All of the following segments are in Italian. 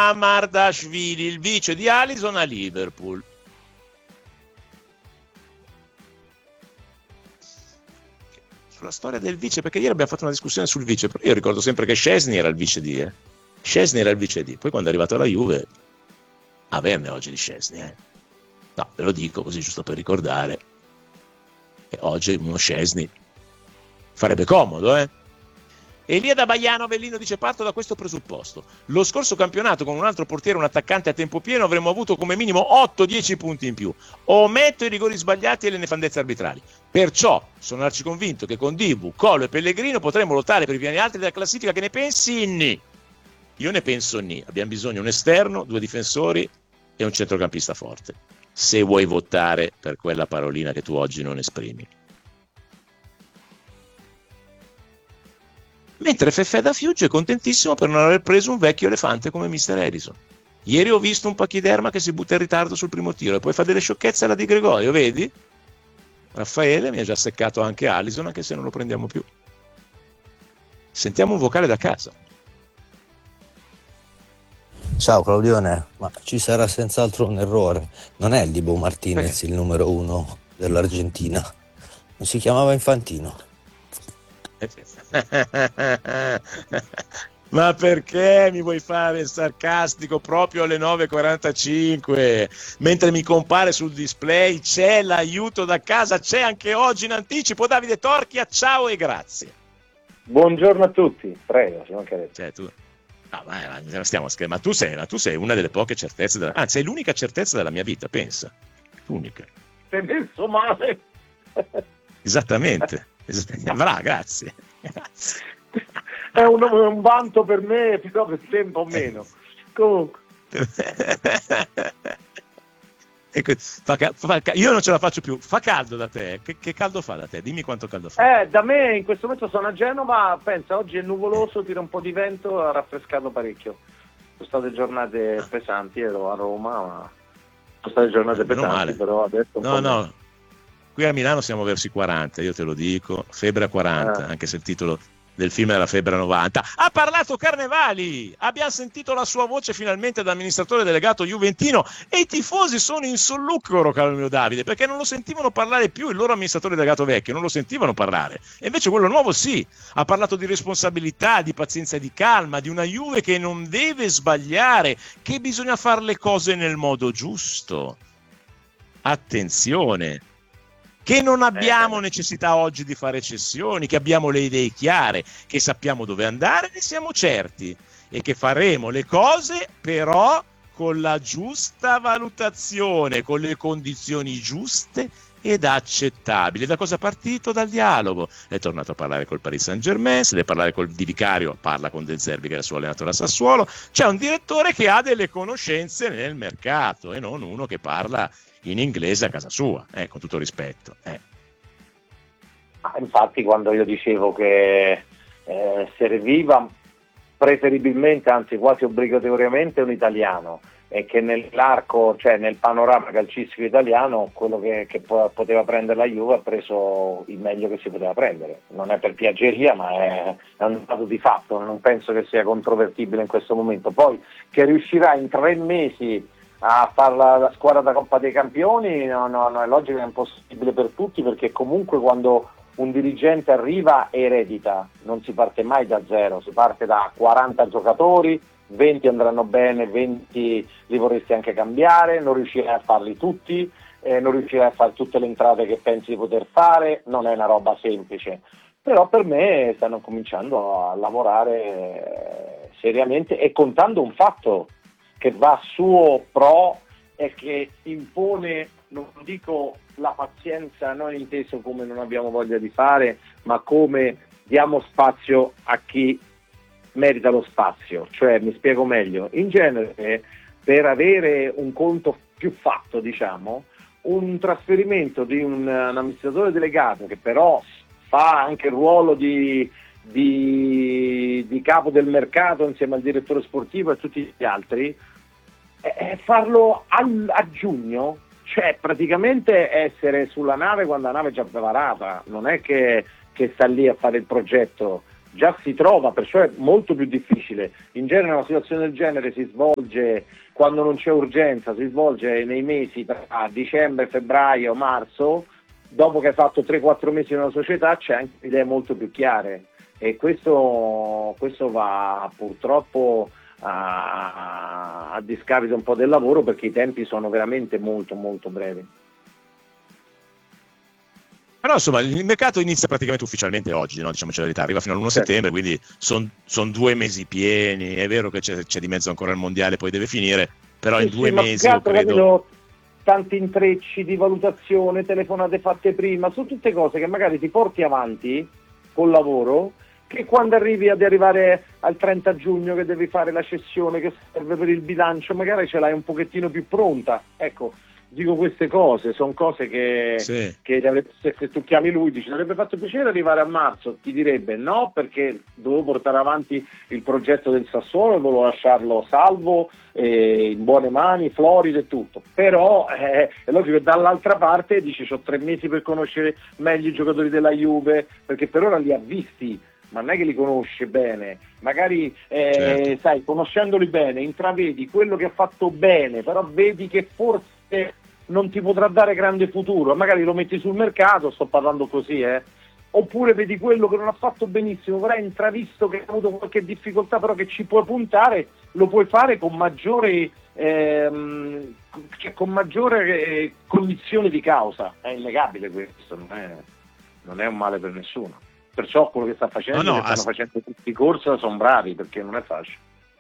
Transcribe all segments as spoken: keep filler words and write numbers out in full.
Mamardashvili, il vice di Alisson a Liverpool. Sulla storia del vice, perché ieri abbiamo fatto una discussione sul vice, però io ricordo sempre che Szczesny era il vice di, eh. Szczesny era il vice di, poi quando è arrivato alla Juve, averne oggi di Szczesny, eh. No, ve lo dico così giusto per ricordare, e oggi uno Szczesny farebbe comodo, eh. Elia da Baiano Avellino dice: parto da questo presupposto. Lo scorso campionato con un altro portiere, un attaccante a tempo pieno, avremmo avuto come minimo otto dieci punti in più. Ometto i rigori sbagliati e le nefandezze arbitrali. Perciò sono arciconvinto che con Dibu, Colo e Pellegrino potremo lottare per i piani alti della classifica. Che ne pensi? Ni. Io ne penso ni. Abbiamo bisogno di un esterno, due difensori e un centrocampista forte. Se vuoi votare per quella parolina che tu oggi non esprimi. Mentre Feffè da Fiugge è contentissimo per non aver preso un vecchio elefante come mister Edison. Ieri ho visto un pachiderma che si butta in ritardo sul primo tiro e poi fa delle sciocchezze alla Di Gregorio, vedi? Raffaele mi ha già seccato anche Alisson, anche se non lo prendiamo più. Sentiamo un vocale da casa. Ciao Claudione, ma ci sarà senz'altro un errore. Non è il Dibu Martinez il numero uno dell'Argentina. Non si chiamava Infantino. Ma perché mi vuoi fare sarcastico proprio alle nove e quarantacinque mentre mi compare sul display c'è l'aiuto da casa, c'è anche oggi in anticipo Davide Torchia, ciao e grazie. Buongiorno a tutti, prego, se non che cioè, tu... no, ma, ma stiamo scherzando, ma tu sei, ma tu sei una delle poche certezze della... anzi sei l'unica certezza della mia vita, pensa, l'unica. Sei messo male. Esattamente. Brava, grazie. Grazie. È un, un vanto per me, però per tempo meno. Comunque. Ecco, fa, fa, io non ce la faccio più. Fa caldo da te? Che, che caldo fa da te? Dimmi quanto caldo fa. Eh, da me in questo momento sono a Genova, pensa, oggi è nuvoloso, tira un po' di vento, ha raffrescato parecchio. Sono state giornate ah. pesanti, ero a Roma, ma sono state giornate pesanti, male. Però adesso No, no. Meno. Qui a Milano siamo verso i quaranta, io te lo dico, febbre a quaranta, ah. anche se il titolo del film è La febbre a novanta. Ha parlato Carnevali, abbiamo sentito la sua voce finalmente da amministratore delegato juventino e i tifosi sono in sollucro, caro mio Davide, perché non lo sentivano parlare più, il loro amministratore delegato vecchio, non lo sentivano parlare. E invece quello nuovo sì, ha parlato di responsabilità, di pazienza e di calma, di una Juve che non deve sbagliare, che bisogna fare le cose nel modo giusto. Attenzione! Che non abbiamo necessità oggi di fare cessioni, che abbiamo le idee chiare, che sappiamo dove andare, ne siamo certi, e che faremo le cose però con la giusta valutazione, con le condizioni giuste ed accettabili. Da cosa è partito? Dal dialogo. È tornato a parlare col Paris Saint-Germain, se deve parlare col Di Vicario, parla con De Zerbi che è il suo allenatore a Sassuolo. C'è un direttore che ha delle conoscenze nel mercato e non uno che parla in inglese a casa sua, eh, con tutto rispetto. Eh. Ah, infatti quando io dicevo che eh, serviva preferibilmente, anzi quasi obbligatoriamente un italiano, e che nell'arco, cioè nel panorama calcistico italiano, quello che, che poteva prendere la Juve ha preso il meglio che si poteva prendere. Non è per piaggeria, ma è, è un dato di fatto, non penso che sia controvertibile in questo momento. Poi che riuscirà in tre mesi a fare la, la squadra da Coppa dei Campioni, no, no, no, è logico che è impossibile per tutti, perché comunque quando un dirigente arriva eredita, non si parte mai da zero, si parte da quaranta giocatori, venti andranno bene, venti li vorresti anche cambiare, non riuscirai a farli tutti, eh, non riuscirai a fare tutte le entrate che pensi di poter fare, non è una roba semplice, però per me stanno cominciando a lavorare eh, seriamente e contando un fatto che va a suo pro e che impone, non dico la pazienza, non inteso come non abbiamo voglia di fare, ma come diamo spazio a chi merita lo spazio. Cioè, mi spiego meglio, in genere per avere un conto più fatto, diciamo, un trasferimento di un, un amministratore delegato che però fa anche il ruolo di, di, di capo del mercato insieme al direttore sportivo e tutti gli altri, eh, farlo al, a giugno, cioè praticamente essere sulla nave quando la nave è già preparata, non è che, che sta lì a fare il progetto, già si trova, perciò è molto più difficile. In genere una situazione del genere si svolge quando non c'è urgenza, si svolge nei mesi tra dicembre, febbraio, marzo, dopo che hai fatto tre quattro mesi in una società c'è anche idee molto più chiare, e questo, questo va purtroppo a, a discapito un po' del lavoro, perché i tempi sono veramente molto molto brevi. Però insomma il mercato inizia praticamente ufficialmente oggi, no? Diciamoci la verità, arriva fino al primo Certo. settembre, quindi sono son due mesi pieni. È vero che c'è, c'è di mezzo ancora il mondiale, poi deve finire, però Sì, in due sì, ma mesi più che io altro, credo... capito, tanti intrecci di valutazione, telefonate fatte prima, sono tutte cose che magari ti porti avanti col lavoro, che quando arrivi ad arrivare al trenta giugno che devi fare la cessione che serve per il bilancio, magari ce l'hai un pochettino più pronta. Ecco, dico queste cose, sono cose che, Sì. che se, se tu chiami lui dici: avrebbe fatto piacere arrivare a marzo, ti direbbe no, perché dovevo portare avanti il progetto del Sassuolo e volevo lasciarlo salvo, eh, in buone mani, florido e tutto. Però eh, è logico che dall'altra parte dici: ho tre mesi per conoscere meglio i giocatori della Juve, perché per ora li ha visti, ma non è che li conosce bene, magari eh, Certo. sai, conoscendoli bene intravedi quello che ha fatto bene, però vedi che forse non ti potrà dare grande futuro, magari lo metti sul mercato, sto parlando così, eh. Oppure vedi quello che non ha fatto benissimo, però hai intravisto che ha avuto qualche difficoltà, però che ci puoi puntare, lo puoi fare con maggiore ehm, cioè con maggiore eh, cognizione di causa. È innegabile questo, non è, non è un male per nessuno. Perciò quello che sta facendo, No, no, che stanno ass- facendo tutti i corsi, sono bravi, perché non è facile.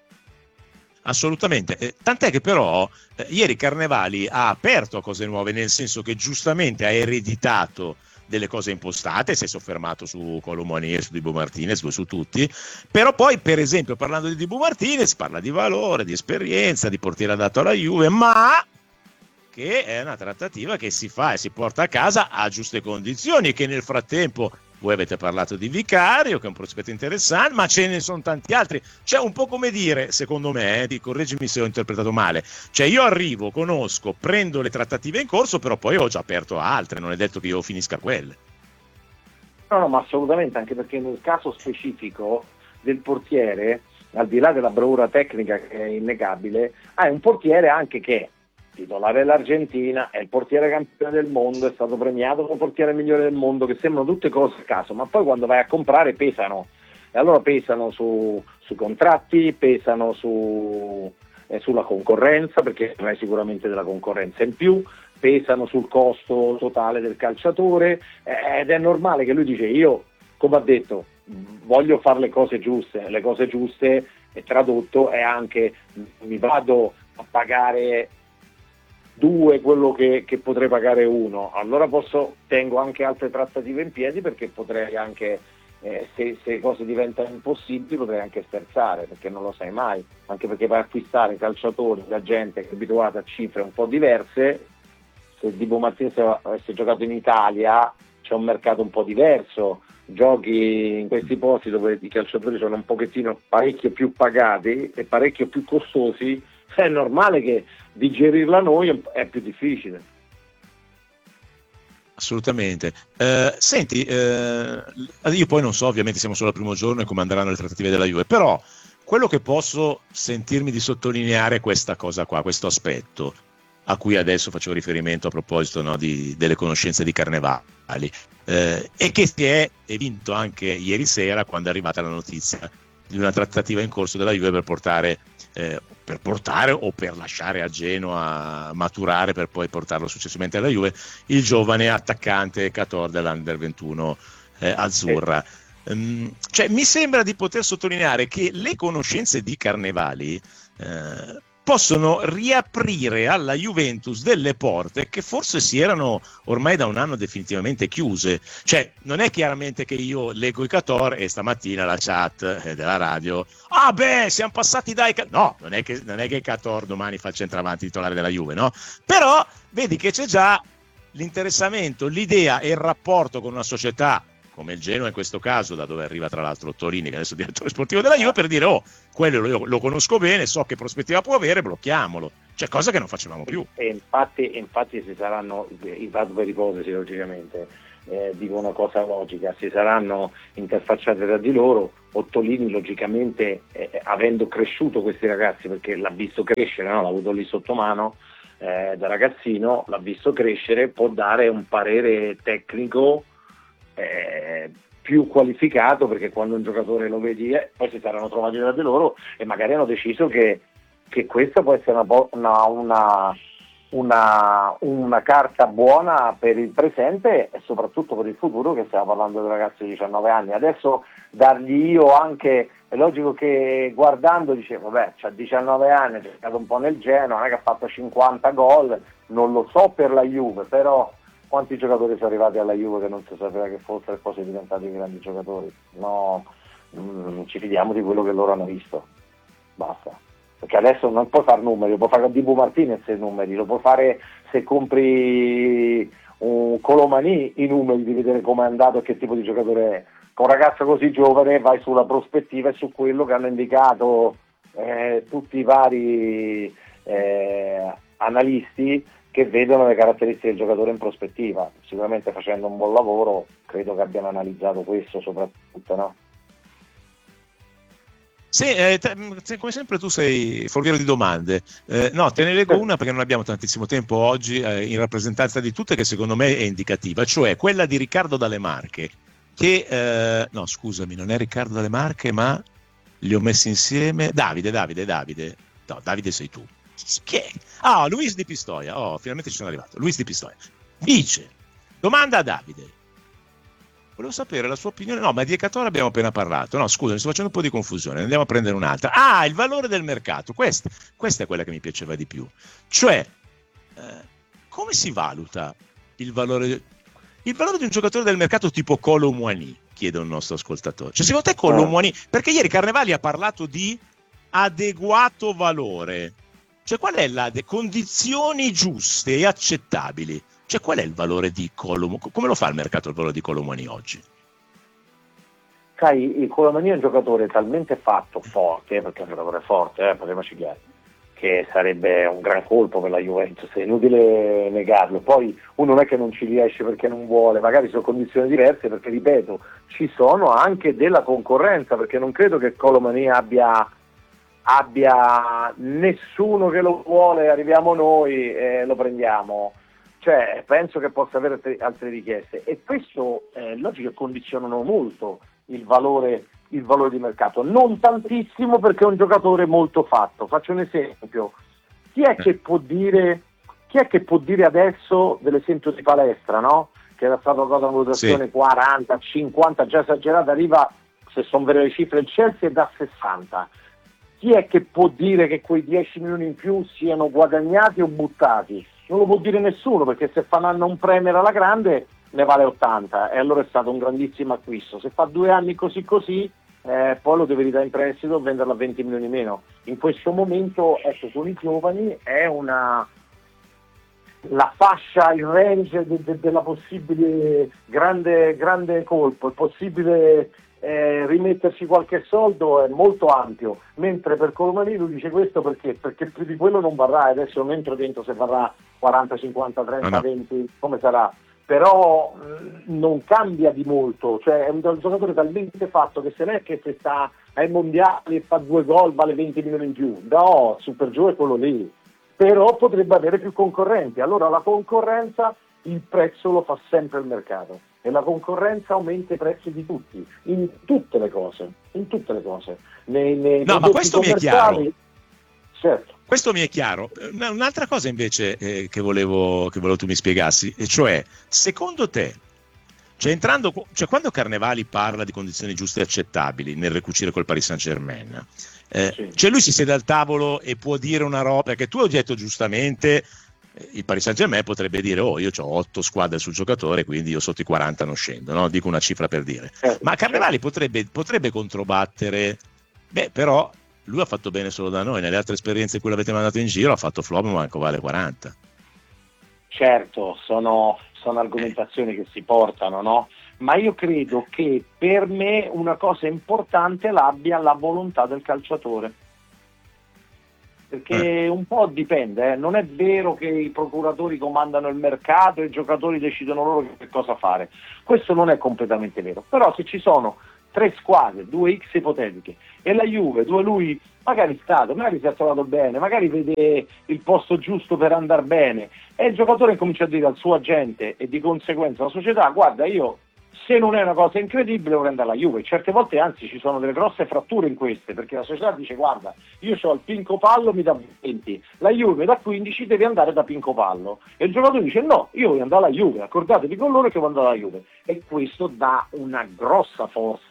Assolutamente, eh, tant'è che però eh, ieri Carnevali ha aperto a cose nuove, nel senso che giustamente ha ereditato delle cose impostate, si è soffermato su Colomoni, su Dibu Martinez, su tutti, però poi per esempio parlando di Dibu Martinez parla di valore, di esperienza, di portiere adatto alla Juve, ma che è una trattativa che si fa e si porta a casa a giuste condizioni, e che nel frattempo voi avete parlato di Vicario, che è un prospetto interessante, ma ce ne sono tanti altri. C'è un po' come dire, secondo me, eh, correggimi se ho interpretato male, cioè io arrivo, conosco, prendo le trattative in corso, però poi ho già aperto altre, non è detto che io finisca quelle. No, no, ma assolutamente, anche perché nel caso specifico del portiere, al di là della bravura tecnica che è innegabile, hai un portiere anche che è titolare dell'Argentina, è il portiere campione del mondo, è stato premiato come portiere migliore del mondo, che sembrano tutte cose a caso, ma poi quando vai a comprare pesano, e allora pesano su, sui contratti, pesano su, eh, sulla concorrenza, perché non è sicuramente della concorrenza in più, pesano sul costo totale del calciatore, eh, ed è normale che lui dice: io, come ha detto, voglio fare le cose giuste, le cose giuste, e tradotto è anche mi vado a pagare due quello che, che potrei pagare uno, allora posso tengo anche altre trattative in piedi, perché potrei anche eh, se, se le cose diventano impossibili potrei anche sterzare, perché non lo sai mai, anche perché per acquistare calciatori da gente che è abituata a cifre un po' diverse, se Dibu Martinez avesse giocato in Italia c'è un mercato un po' diverso, giochi in questi posti dove i calciatori sono un pochettino parecchio più pagati e parecchio più costosi, è normale che digerirla noi è più difficile. Assolutamente. Eh, senti, eh, io poi non so, ovviamente siamo solo al primo giorno e come andranno le trattative della Juve, però quello che posso sentirmi di sottolineare è questa cosa qua, questo aspetto a cui adesso facevo riferimento a proposito, no, di, delle conoscenze di Carnevali, eh, e che si è vinto anche ieri sera quando è arrivata la notizia di una trattativa in corso della Juve per portare eh, per portare o per lasciare a Genoa maturare per poi portarlo successivamente alla Juve il giovane attaccante Cator dell'Under ventuno eh, azzurra. Um, cioè, mi sembra di poter sottolineare che le conoscenze di Carnevali eh, possono riaprire alla Juventus delle porte che forse si erano ormai da un anno definitivamente chiuse. Cioè, non è chiaramente che io leggo i Cator e stamattina la chat della radio: ah beh, siamo passati dai... No, non è che, non è che il Cator domani fa il centravanti titolare della Juve, no? Però vedi che c'è già l'interessamento, l'idea e il rapporto con una società come il Genoa in questo caso, da dove arriva tra l'altro Torini, che adesso è direttore sportivo della Juve, per dire: oh, quello lo, lo conosco bene, so che prospettiva può avere, blocchiamolo. Cioè, cosa che non facevamo più. E infatti, infatti ci saranno i vado per ipotesi, logicamente, eh, dico una cosa logica, si saranno interfacciate tra di loro. Ottolini logicamente, eh, avendo cresciuto questi ragazzi, perché l'ha visto crescere, no? L'ha avuto lì sotto mano eh, da ragazzino, l'ha visto crescere, può dare un parere tecnico eh, più qualificato, perché quando un giocatore lo vedi, eh, poi si saranno trovati tra di loro e magari hanno deciso che, che questa può essere una, una, una, una, una carta buona per il presente e soprattutto per il futuro, che stiamo parlando di ragazzi di diciannove anni. Adesso dargli io anche, è logico che guardando dicevo, vabbè, c'ha diciannove anni, ha giocato un po' nel Genoa, non è che ha fatto cinquanta gol, non lo so per la Juve, però quanti giocatori sono arrivati alla Juve che non si sapeva che fossero e poi sono diventati grandi giocatori? No, mh, ci fidiamo di quello che loro hanno visto, basta. Perché adesso non puoi fare numeri, lo puoi fare a Dibu Martinez i numeri, lo puoi fare se compri un Colomani i numeri di vedere come è andato e che tipo di giocatore è. Con un ragazzo così giovane vai sulla prospettiva e su quello che hanno indicato eh, tutti i vari eh, analisti che vedono le caratteristiche del giocatore in prospettiva. Sicuramente facendo un buon lavoro credo che abbiano analizzato questo soprattutto, no? Sì, eh, te, come sempre tu sei forviero di domande. Eh, no, te ne leggo una perché non abbiamo tantissimo tempo oggi, eh, in rappresentanza di tutte, che secondo me è indicativa, cioè quella di Riccardo Dalle Marche, che, eh, no scusami, non è Riccardo Dalle Marche, ma li ho messi insieme. Davide, Davide, Davide. No, Davide sei tu. Chi è? Ah, Luis Di Pistoia. Oh, finalmente ci sono arrivato. Luis Di Pistoia. Dice, domanda a Davide. Volevo sapere la sua opinione. No, ma di Ecatore abbiamo appena parlato. No, scusa, mi sto facendo un po' di confusione. Andiamo a prendere un'altra. Ah, il valore del mercato. Questa, questa è quella che mi piaceva di più. Cioè, eh, come si valuta il valore, il valore di un giocatore del mercato tipo Kolo Muani? Chiede un nostro ascoltatore. Cioè, secondo te Kolo Muani... Perché ieri Carnevali ha parlato di adeguato valore. Cioè, qual è la de- condizioni giuste e accettabili? Cioè, qual è il valore di Kolo Muani? Come lo fa il mercato il valore di Kolo Muani oggi? Sai, il Kolo Muani è un giocatore talmente fatto, forte, perché è un giocatore forte, eh, parliamoci chiaro, che sarebbe un gran colpo per la Juventus, è inutile negarlo. Poi uno non è che non ci riesce perché non vuole, magari sono condizioni diverse, perché ripeto, ci sono anche della concorrenza, perché non credo che Kolo Muani abbia... abbia nessuno che lo vuole, arriviamo noi e lo prendiamo. Cioè, penso che possa avere altre, altre richieste e questo eh, logico che condizionano molto il valore, il valore di mercato, non tantissimo perché è un giocatore molto fatto. Faccio un esempio: chi è che può dire chi è che può dire adesso dell'esempio di Palestra, no? Che era stato dato una valutazione sì. quaranta, cinquanta, già esagerata, arriva, se sono vere le cifre, il Chelsea è da sessanta. Chi è che può dire che quei dieci milioni in più siano guadagnati o buttati? Non lo può dire nessuno, perché se fanno un Premier alla grande ne vale ottanta e allora è stato un grandissimo acquisto. Se fa due anni così così eh, poi lo deve ridare in prestito o venderlo a venti milioni meno. In questo momento, ecco, con i giovani è una la fascia, il range de, de, della possibile grande, grande colpo, il possibile Eh, rimetterci qualche soldo è molto ampio, mentre per Kolo Muani lui dice questo perché perché più di quello non varrà. Adesso non entro dentro se varrà quaranta, cinquanta, trenta, no, no. venti, come sarà, però mh, non cambia di molto, cioè è un, un giocatore talmente fatto che se non è che se sta ai mondiali e fa due gol vale venti milioni in più, no, super giù è quello lì, però potrebbe avere più concorrenti. Allora la concorrenza, il prezzo lo fa sempre il mercato e la concorrenza aumenta i prezzi di tutti, in tutte le cose, in tutte le cose. Nei, nei no, ma questo mi è chiaro. Certo. Questo mi è chiaro. Un'altra cosa invece eh, che volevo che volevo tu mi spiegassi, e cioè, secondo te, cioè entrando, cioè quando Carnevali parla di condizioni giuste e accettabili nel ricucire col Paris Saint-Germain, eh, sì. cioè lui si siede al tavolo e può dire una roba, perché tu hai detto giustamente il Paris Saint-Germain potrebbe dire oh, io ho otto squadre sul giocatore, quindi io sotto i quaranta non scendo, no? Dico una cifra per dire, eh, ma Carnevali potrebbe, potrebbe controbattere, beh però lui ha fatto bene solo da noi, nelle altre esperienze in cui l'avete mandato in giro ha fatto flop, ma manco vale quaranta. Certo, sono, sono argomentazioni che si portano, no? Ma io credo che per me una cosa importante l'abbia la volontà del calciatore. perché un po' dipende, eh. Non è vero che i procuratori comandano il mercato e i giocatori decidono loro che cosa fare, questo non è completamente vero, però se ci sono tre squadre, due X ipotetiche, e la Juve, dove lui magari è stato, magari si è trovato bene, magari vede il posto giusto per andare bene, e il giocatore comincia a dire al suo agente e di conseguenza alla società: guarda, io se non è una cosa incredibile vorrei andare alla Juve. Certe volte anzi ci sono delle grosse fratture in queste, perché la società dice: guarda, io ho il Pinco Pallo, mi dà venti, la Juve da quindici, devi andare da Pinco Pallo, e il giocatore dice: no, io voglio andare alla Juve, accordatevi con loro che voglio andare alla Juve, e questo dà una grossa forza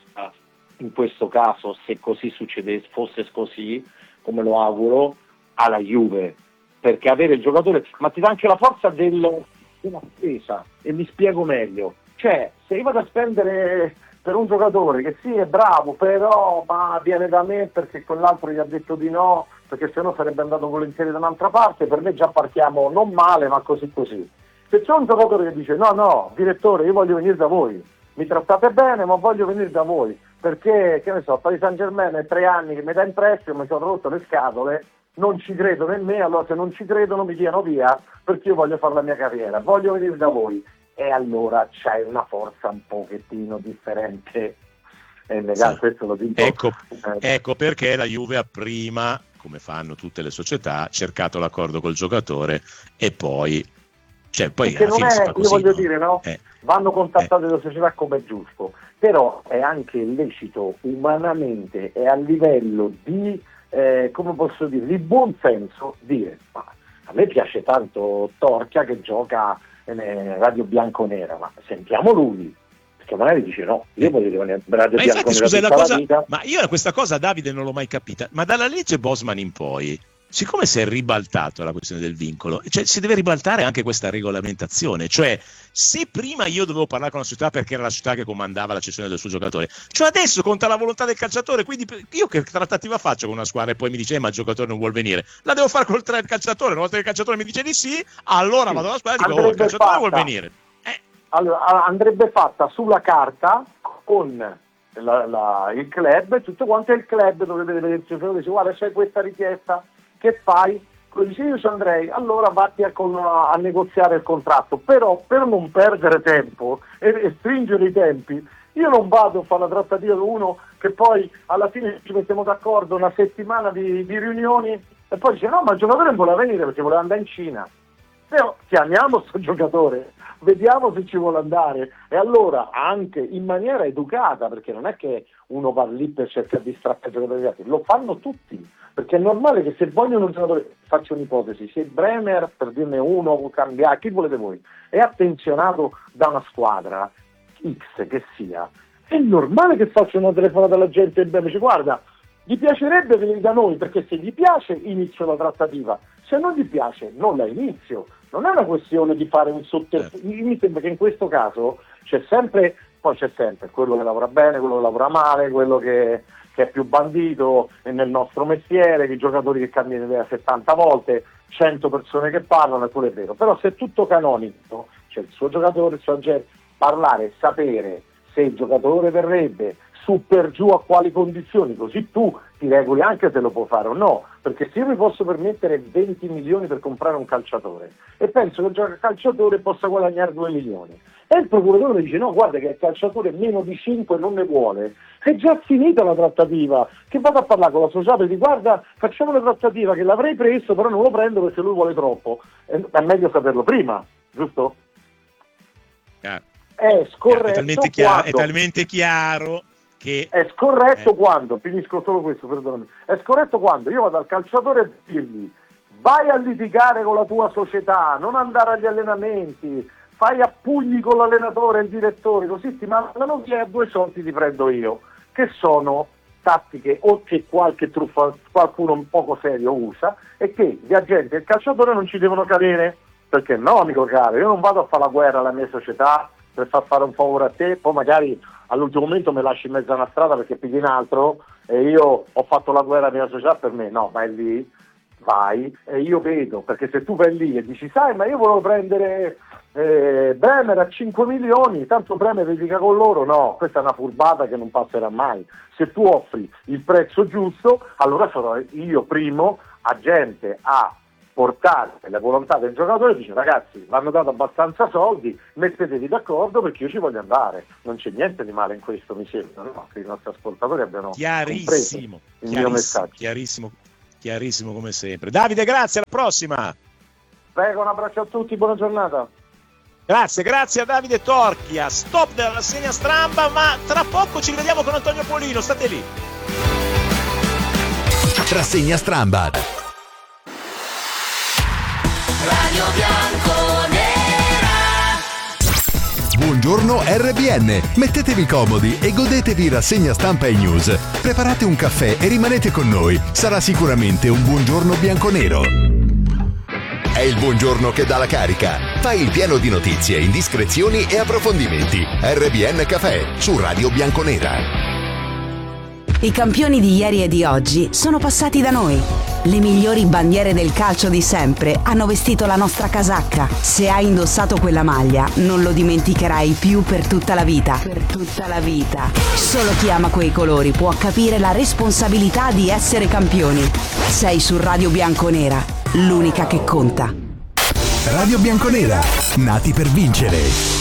in questo caso, se così succedesse, fosse così, come lo auguro, alla Juve, perché avere il giocatore, ma ti dà anche la forza del, della spesa, e mi spiego meglio. Cioè, se io vado a spendere per un giocatore che sì è bravo, però ma viene da me perché quell'altro gli ha detto di no, perché se no sarebbe andato volentieri da un'altra parte, per me già partiamo non male, ma così così. Se c'è un giocatore che dice: no, no, direttore, io voglio venire da voi, mi trattate bene, ma voglio venire da voi, perché, che ne so, Paris Saint Germain è tre anni che mi dà in prestito, mi sono rotto le scatole, non ci credono in me, allora se non ci credono mi diano via, perché io voglio fare la mia carriera, voglio venire da voi. E allora c'hai una forza un pochettino differente, e negare, sì, questo lo dico. Ecco, eh. ecco perché la Juve ha prima, come fanno tutte le società, cercato l'accordo col giocatore e poi, cioè poi perché alla non fine è, si fa così, io voglio no? dire, no? Eh. Vanno contattate eh. le società come è giusto, però è anche lecito umanamente e a livello di, eh, come posso dire, di buon senso dire: ma a me piace tanto Torchia che gioca Radio Bianconera, ma sentiamo lui, perché magari dice: no, io voglio rimanere Radio ma infatti, Bianconera scusa, tutta la cosa, la vita. Ma io questa cosa, Davide, non l'ho mai capita, ma dalla legge Bosman in poi, siccome si è ribaltato la questione del vincolo, cioè si deve ribaltare anche questa regolamentazione, cioè se prima io dovevo parlare con la società perché era la società che comandava la cessione del suo giocatore, cioè adesso conta la volontà del calciatore, quindi io che trattativa faccio con una squadra e poi mi dice eh, ma il giocatore non vuol venire, la devo fare col il calciatore, una volta che il calciatore mi dice di sì, allora sì, vado alla squadra e dico: oh, il calciatore fatta. vuol venire. Eh. Allora andrebbe fatta sulla carta con la, la, il club, tutto quanto, il club dovrebbe vedere il giocatore e dice: guarda, c'è questa richiesta, che fai? Dice: io ci andrei, allora vatti a, con, a negoziare il contratto, però per non perdere tempo e, e stringere i tempi, io non vado a fare la trattativa con uno che poi alla fine ci mettiamo d'accordo una settimana di, di riunioni e poi dice: no, ma il giocatore non voleva venire perché voleva andare in Cina. Però chiamiamo questo giocatore, vediamo se ci vuole andare, e allora anche in maniera educata, perché non è che uno va lì per cercare di distrarre i giocatori, lo fanno tutti, perché è normale che se vogliono un giocatore, faccio un'ipotesi, se Bremer, per dirne uno, può cambiare, chi volete voi, è attenzionato da una squadra X che sia, è normale che faccia una telefonata alla gente e Bremer dice: guarda, gli piacerebbe venire da noi, perché se gli piace inizio la trattativa, se non gli piace non la inizio. Non è una questione di fare un sotterfugio, mi sembra che in questo caso c'è sempre, poi c'è sempre quello che lavora bene, quello che lavora male, quello che, che è più bandito nel nostro mestiere, i giocatori che cambiano idea settanta volte, cento persone che parlano, e quello è vero. Però se è tutto canonico, c'è il suo giocatore, il suo agente, parlare, sapere se il giocatore verrebbe, su per giù a quali condizioni, così tu ti regoli anche se lo può fare o no, perché se io mi posso permettere venti milioni per comprare un calciatore e penso che il calciatore possa guadagnare due milioni e il procuratore dice: no, guarda che il calciatore meno di cinque non ne vuole, è già finita la trattativa, che vado a parlare con la società e dico: guarda, facciamo una trattativa che l'avrei preso però non lo prendo perché lui vuole troppo, è meglio saperlo prima, giusto? Ah. È scorretto, è talmente chiaro, è talmente chiaro che è scorretto eh. quando, finisco solo questo, perdonami, è scorretto quando io vado al calciatore e dirgli: vai a litigare con la tua società, non andare agli allenamenti, fai a pugni con l'allenatore e il direttore, così ti mandano via, due soldi ti prendo io, che sono tattiche o che qualche truffa, qualcuno un poco serio usa, e che gli agenti e il calciatore non ci devono cadere, perché no, amico caro, io non vado a fare la guerra alla mia società per far fare un favore a te, poi magari all'ultimo momento mi lasci in mezzo a una strada perché pigli in altro e io ho fatto la guerra alla mia società, per me no, vai lì, vai, e io vedo, perché se tu vai lì e dici: sai, ma io volevo prendere eh, Bremer a cinque milioni, tanto Bremer litiga con loro, no, questa è una furbata che non passerà mai. Se tu offri il prezzo giusto, allora sarò io primo agente a portare la volontà del giocatore, dice ragazzi vanno dato abbastanza soldi, mettetevi d'accordo perché io ci voglio andare. Non c'è niente di male in questo, mi sembra, no? Che i nostri ascoltatori abbiano chiarissimo, il mio messaggio. Chiarissimo, chiarissimo come sempre. Davide, grazie, alla prossima. Prego, un abbraccio a tutti, buona giornata. Grazie, grazie a Davide Torchia. Stop della rassegna stampa, ma tra poco ci rivediamo con Antonio Polino, state lì. Rassegna stampa. Radio Bianconera. Buongiorno R B N, mettetevi comodi e godetevi rassegna stampa e news. Preparate un caffè e rimanete con noi, sarà sicuramente un buongiorno bianconero. È il buongiorno che dà la carica. Fai il pieno di notizie, indiscrezioni e approfondimenti. R B N Caffè su Radio Bianconera. I campioni di ieri e di oggi sono passati da noi. Le migliori bandiere del calcio di sempre hanno vestito la nostra casacca. Se hai indossato quella maglia, non lo dimenticherai più per tutta la vita. Per tutta la vita. Solo chi ama quei colori può capire la responsabilità di essere campioni. Sei su Radio Bianconera, l'unica che conta. Radio Bianconera, nati per vincere.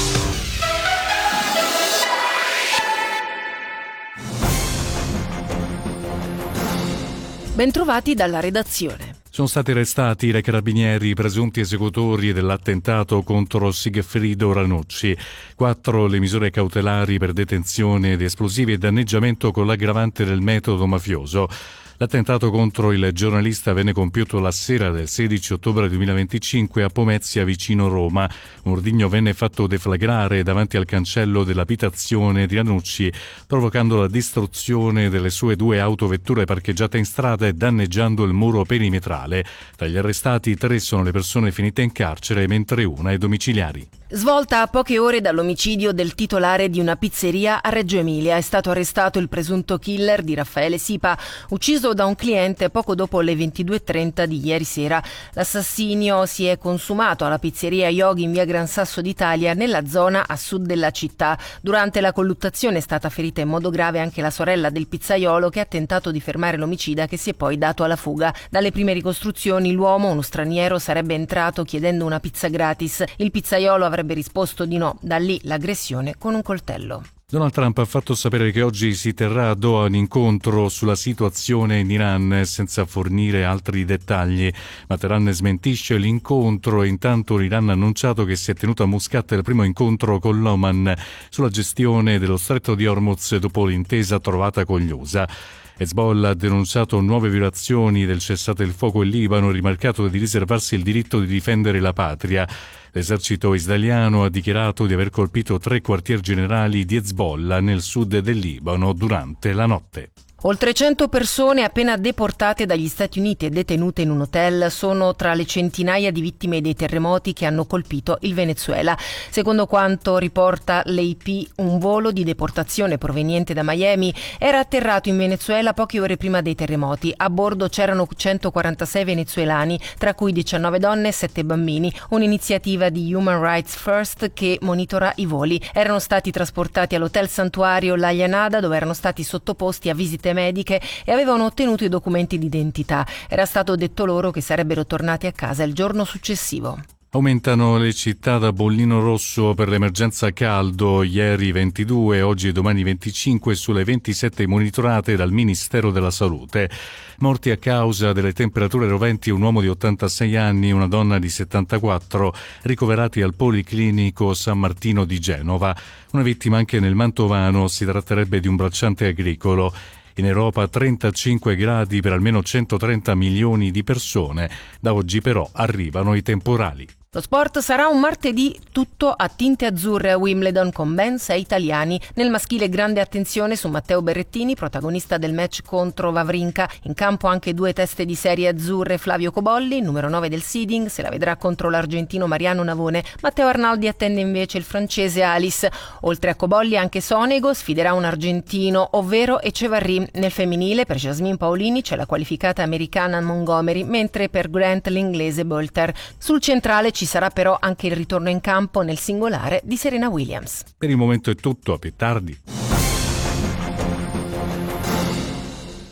Bentrovati dalla redazione. Sono stati arrestati dai carabinieri i presunti esecutori dell'attentato contro Sigfrido Ranucci. Quattro le misure cautelari per detenzione di esplosivi e danneggiamento con l'aggravante del metodo mafioso. L'attentato contro il giornalista venne compiuto la sera del sedici ottobre duemilaventicinque a Pomezia, vicino Roma. Un ordigno venne fatto deflagrare davanti al cancello dell'abitazione di Ranucci, provocando la distruzione delle sue due autovetture parcheggiate in strada e danneggiando il muro perimetrale. Tra gli arrestati, tre sono le persone finite in carcere, mentre una è domiciliari. Svolta a poche ore dall'omicidio del titolare di una pizzeria a Reggio Emilia, è stato arrestato il presunto killer di Raffaele Sipa, ucciso da un cliente poco dopo le ventidue e trenta di ieri sera. L'assassinio si è consumato alla pizzeria Yogi in via Gran Sasso d'Italia, nella zona a sud della città. Durante la colluttazione è stata ferita in modo grave anche la sorella del pizzaiolo, che ha tentato di fermare l'omicida, che si è poi dato alla fuga. Dalle prime ricostruzioni l'uomo, uno straniero, sarebbe entrato chiedendo una pizza gratis. Il pizzaiolo avrebbe risposto di no, da lì l'aggressione con un coltello. Donald Trump ha fatto sapere che oggi si terrà a Doha un incontro sulla situazione in Iran, senza fornire altri dettagli. Ma Teheran smentisce l'incontro e intanto l'Iran ha annunciato che si è tenuto a Muscat il primo incontro con l'Oman sulla gestione dello stretto di Hormuz dopo l'intesa trovata con gli U S A. Hezbollah ha denunciato nuove violazioni del cessate il fuoco in Libano, rimarcato di riservarsi il diritto di difendere la patria. L'esercito israeliano ha dichiarato di aver colpito tre quartier generali di Hezbollah nel sud del Libano durante la notte. Oltre cento persone appena deportate dagli Stati Uniti e detenute in un hotel sono tra le centinaia di vittime dei terremoti che hanno colpito il Venezuela. Secondo quanto riporta l'A P, un volo di deportazione proveniente da Miami era atterrato in Venezuela poche ore prima dei terremoti. A bordo c'erano centoquarantasei venezuelani, tra cui diciannove donne e sette bambini, un'iniziativa di Human Rights First che monitora i voli. Erano stati trasportati all'hotel santuario La Llanada, dove erano stati sottoposti a visite mediche e avevano ottenuto i documenti d'identità. Era stato detto loro che sarebbero tornati a casa il giorno successivo. Aumentano le città da bollino rosso per l'emergenza caldo, ieri ventidue, oggi e domani venticinque sulle ventisette monitorate dal Ministero della Salute. Morti a causa delle temperature roventi un uomo di ottantasei anni e una donna di settantaquattro, ricoverati al Policlinico San Martino di Genova. Una vittima anche nel Mantovano, si tratterebbe di un bracciante agricolo. In Europa trentacinque gradi per almeno centotrenta milioni di persone. Da oggi però arrivano i temporali. Lo sport sarà un martedì tutto a tinte azzurre a Wimbledon con ben sei italiani. Nel maschile grande attenzione su Matteo Berrettini, protagonista del match contro Wawrinka. In campo anche due teste di serie azzurre, Flavio Cobolli, numero nove del seeding, se la vedrà contro l'argentino Mariano Navone. Matteo Arnaldi attende invece il francese Alice. Oltre a Cobolli anche Sonego sfiderà un argentino, ovvero Echevarri. Nel femminile per Jasmine Paolini c'è la qualificata americana Montgomery, mentre per Grant l'inglese Bolter. Sul centrale ci sarà però anche il ritorno in campo nel singolare di Serena Williams. Per il momento è tutto, a più tardi.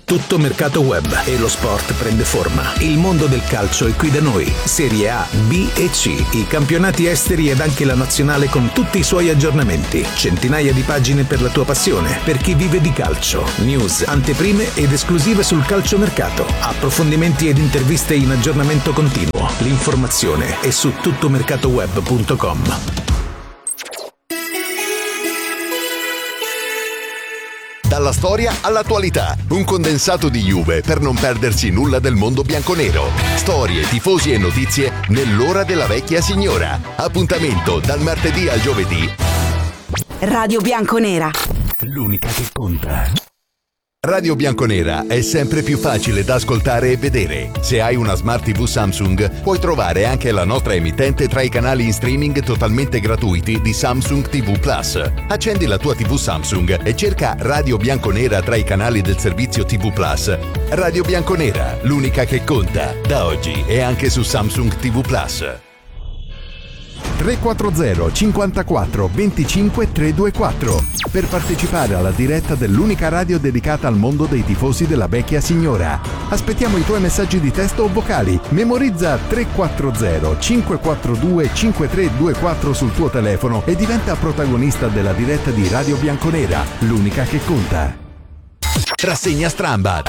Tutto mercato web e lo sport prende forma. Il mondo del calcio è qui da noi. Serie A, B e C, i campionati esteri ed anche la nazionale con tutti i suoi aggiornamenti. Centinaia di pagine per la tua passione, per chi vive di calcio. News, anteprime ed esclusive sul calciomercato. Approfondimenti ed interviste in aggiornamento continuo. L'informazione è su tuttomercatoweb punto com. Dalla storia all'attualità, un condensato di Juve per non perdersi nulla del mondo bianconero. Storie, tifosi e notizie nell'ora della vecchia signora. Appuntamento dal martedì al giovedì. Radio Bianconera. L'unica che conta. Radio Bianconera è sempre più facile da ascoltare e vedere. Se hai una Smart tivù Samsung, puoi trovare anche la nostra emittente tra i canali in streaming totalmente gratuiti di Samsung ti vu Plus. Accendi la tua tivù Samsung e cerca Radio Bianconera tra i canali del servizio ti vu Plus. Radio Bianconera, l'unica che conta. Da oggi è anche su Samsung ti vu Plus. tre quattro zero cinquantaquattro venticinque trecentoventiquattro per partecipare alla diretta dell'unica radio dedicata al mondo dei tifosi della vecchia signora. Aspettiamo i tuoi messaggi di testo o vocali. Memorizza tre quattro zero cinque quattro due cinque tre due quattro sul tuo telefono e diventa protagonista della diretta di Radio Bianconera, l'unica che conta. Rassegna Strambad.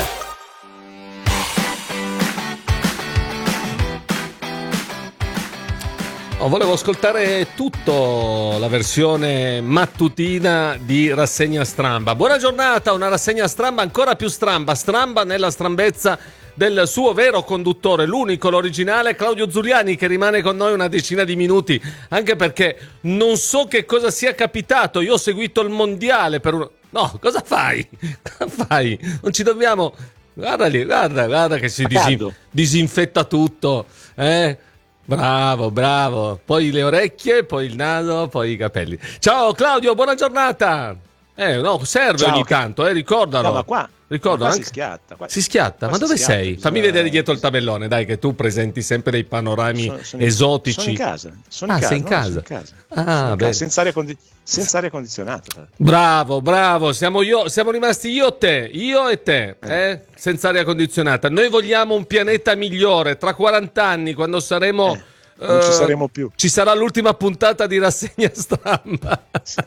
Oh, volevo ascoltare tutto la versione mattutina di Rassegna Stramba. Buona giornata, una rassegna stramba ancora più stramba, stramba nella strambezza del suo vero conduttore, l'unico, l'originale, Claudio Zuliani, che rimane con noi una decina di minuti, anche perché non so che cosa sia capitato. Io ho seguito il mondiale per un... No, cosa fai? Cosa fai? Non ci dobbiamo... Guarda lì, guarda, guarda che si disin... disinfetta tutto, eh? Bravo, bravo. Poi le orecchie, poi il naso, poi i capelli. Ciao Claudio, buona giornata. Eh, no, serve Ciao. ogni tanto, eh, ricordalo. No, ma qua, Ricordo ma qua anche... si schiatta. Qua si schiatta? qua Ma si dove schiatta, sei? bisogna... Fammi vedere dietro il tabellone, dai, che tu presenti sempre dei panorami sono, sono esotici. Sono in casa. Sono ah, in casa. sei in no, casa? sono in casa. Ah, sono in beh. casa, senza aria, condi... senza aria condizionata. Bravo, bravo. Siamo, io, siamo rimasti io e te, io e te, eh? Senza aria condizionata. Noi vogliamo un pianeta migliore. Tra quaranta anni, quando saremo... Eh. Non ci saremo più. Ci sarà l'ultima puntata di Rassegna Stramba.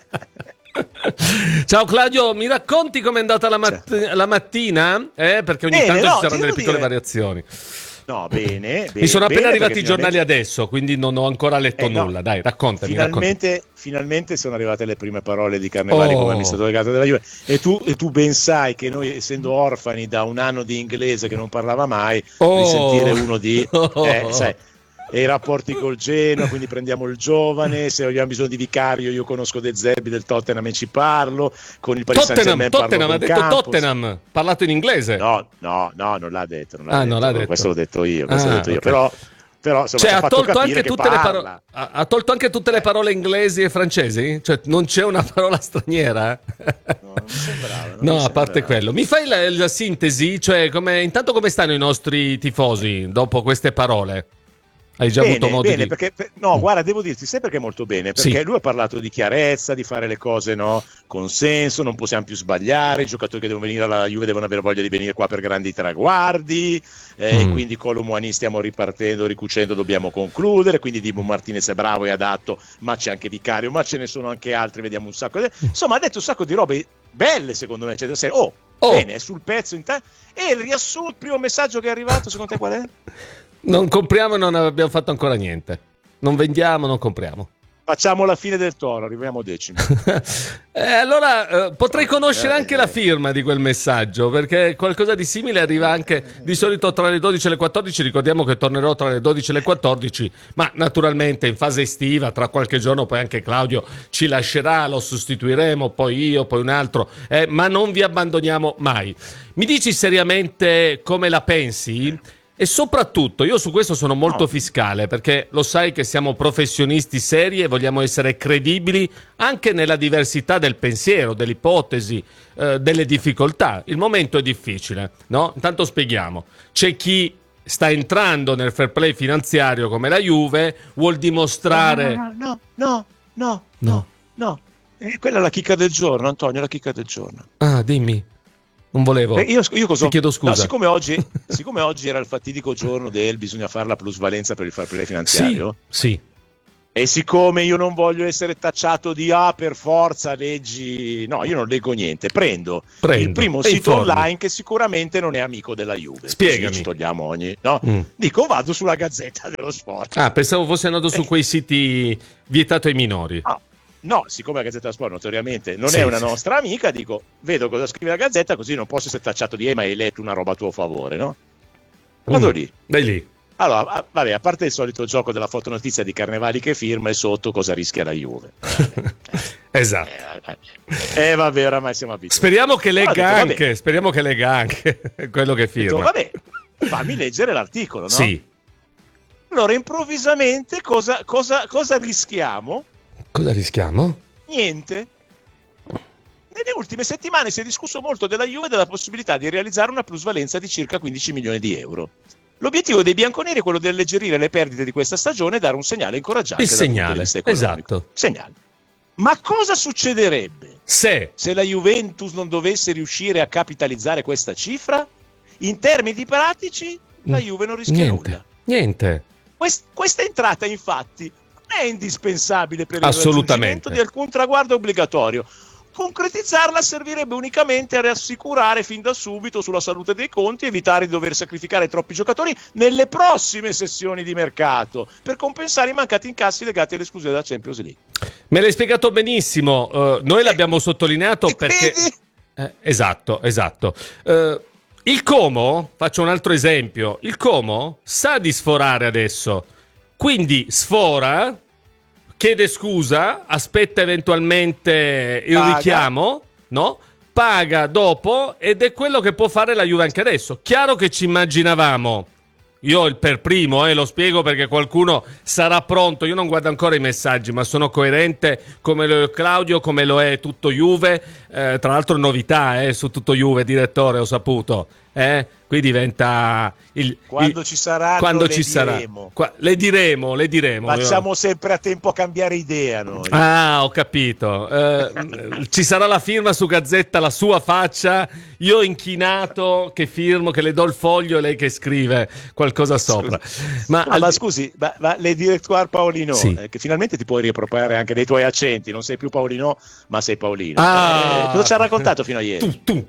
Ciao Claudio, mi racconti com'è andata la, mat- la mattina? Eh? Perché ogni Bene, tanto no, ci saranno delle piccole dire... variazioni. No, bene, bene. Mi sono appena bene, arrivati i giornali finalmente... adesso, quindi non ho ancora letto eh, no. nulla. Dai, raccontami. Finalmente, raccontami. finalmente sono arrivate le prime parole di Carnevali Oh. come amministratore delegato della Juve. E tu, e tu ben sai che noi, essendo orfani da un anno di inglese che non parlava mai, Oh. risentire uno di... Oh. Eh, sai, e i rapporti col Genoa, quindi prendiamo il giovane, se abbiamo bisogno di vicario io conosco De Zerbi del Tottenham e ci parlo, con il Paris Tottenham, Saint-Germain Tottenham, ha parlo detto con Campos. Tottenham, parlato in inglese. No, no, no, non l'ha detto, non l'ha Ah, detto. non l'ha detto. Questo l'ho detto io, questo Ah, l'ho detto io. okay. Però, però insomma, Cioè, ci ha ha fatto tolto, capire anche che tutte le parla. parole, ha, ha tolto anche tutte le parole inglesi e francesi? Cioè, non c'è una parola straniera? No, non mi sembrava, non No, mi a parte sembrava. quello. Mi fai la, la sintesi? Cioè, come, intanto come stanno i nostri tifosi dopo queste parole? Hai già Bene, avuto modo bene, di... perché, per- no, guarda, devo dirti, sai perché molto bene? Perché Sì. lui ha parlato di chiarezza, di fare le cose no, con senso, non possiamo più sbagliare, i giocatori che devono venire alla Juve devono avere voglia di venire qua per grandi traguardi, eh, Mm. quindi con l'Umuani stiamo ripartendo, ricucendo, dobbiamo concludere, quindi Dibu Martinez è bravo e adatto, ma c'è anche Vicario, ma ce ne sono anche altri, vediamo un sacco. Di... Insomma, ha detto un sacco di robe belle secondo me, cioè, da serie, oh, Oh. bene, è sul pezzo, in ta- e il riassunto, il primo messaggio che è arrivato, secondo te qual è? Non compriamo e non abbiamo fatto ancora niente. Non vendiamo, non compriamo. Facciamo la fine del toro, arriviamo decimi. Eh, allora eh, potrei conoscere Eh, anche la firma di quel messaggio, perché qualcosa di simile arriva anche di solito tra le dodici e le quattordici. Ricordiamo che tornerò tra le dodici e le quattordici, ma naturalmente in fase estiva, tra qualche giorno poi anche Claudio ci lascerà, lo sostituiremo, poi io, poi un altro, eh, ma non vi abbandoniamo mai. Mi dici seriamente come la pensi? E soprattutto, io su questo sono molto fiscale, perché lo sai che siamo professionisti seri e vogliamo essere credibili anche nella diversità del pensiero, dell'ipotesi, eh, delle difficoltà. Il momento è difficile, no? Intanto spieghiamo. C'è chi sta entrando nel fair play finanziario come la Juve, vuol dimostrare... No, no, no, no, No. no. Eh, quella è la chicca del giorno, Antonio, la chicca del giorno. Ah, dimmi. Non volevo. Beh, io, io cosa... Ti chiedo scusa. No, siccome, oggi, siccome oggi era il fatidico giorno del bisogna fare la plusvalenza per il fair play finanziario. Sì, sì. E siccome io non voglio essere tacciato di ah per forza leggi, no, io non leggo niente, prendo, Prendo il primo e sito informi. online che sicuramente non è amico della Juve. Spiegami. Così ci togliamo ogni, no? Mm. Dico vado sulla Gazzetta dello Sport. Ah, pensavo fosse andato su Eh. quei siti vietato ai minori. No, no, siccome la Gazzetta dello Sport notoriamente non Sì, è una sì. nostra amica, dico vedo cosa scrive la Gazzetta, così non posso essere tacciato di eh, ma hai letto una roba a tuo favore, no? Vado Mm. lì. Dai lì. Allora, a- vabbè, a parte il solito gioco della fotonotizia di Carnevali che firma e sotto cosa rischia la Juve. Esatto. Eh, eh, vabbè, oramai siamo abituati. Speriamo che legga Allora, ho detto, anche, speriamo che legga anche quello che Ho detto, firma. vabbè, fammi leggere l'articolo, no? Sì. Allora, improvvisamente cosa, cosa, cosa rischiamo? Cosa rischiamo? Niente. Nelle ultime settimane si è discusso molto della Juve e della possibilità di realizzare una plusvalenza di circa quindici milioni di euro. L'obiettivo dei bianconeri è quello di alleggerire le perdite di questa stagione e dare un segnale incoraggiante. Il dal punto di segnale, vista economico. esatto. Segnale. Ma cosa succederebbe Se se la Juventus non dovesse riuscire a capitalizzare questa cifra? In termini pratici, la Juve non rischia niente, nulla. niente. Quest- questa entrata, infatti, non è indispensabile per il Assolutamente. raggiungimento di alcun traguardo obbligatorio. Concretizzarla servirebbe unicamente a rassicurare fin da subito sulla salute dei conti, evitare di dover sacrificare troppi giocatori nelle prossime sessioni di mercato per compensare i mancati incassi legati all'esclusione della Champions League. Me l'hai spiegato benissimo. eh, noi l'abbiamo sottolineato E perché. vedi? Eh, esatto, esatto. Eh, il Como, faccio un altro esempio. Il Como sa di sforare adesso, quindi sfora, chiede scusa, aspetta eventualmente il Paga. richiamo, no? Paga dopo ed è quello che può fare la Juve anche adesso. Chiaro che ci immaginavamo. Io il per primo, eh, lo spiego perché qualcuno sarà pronto. Io non guardo ancora i messaggi, ma sono coerente come lo è Claudio, come lo è tutto Juve. Eh, tra l'altro novità eh, su tutto Juve, direttore, ho saputo. Eh? Qui diventa il, Quando il- ci saranno, quando le ci sarà. diremo. Qua- le diremo, le diremo. Facciamo sempre a tempo a cambiare idea noi. Ah, ho capito. Eh, ci sarà la firma su Gazzetta, la sua faccia, io inchinato che firmo, che le do il foglio e lei che scrive qualcosa sopra. Ma, No, al- ma scusi, ma, ma le direttoire Paolino, Sì. eh, che finalmente ti puoi riappropriare anche dei tuoi accenti, non sei più Paolino, ma sei Paolino. Ah. Eh, cosa ci ha raccontato fino a ieri? tu, tu.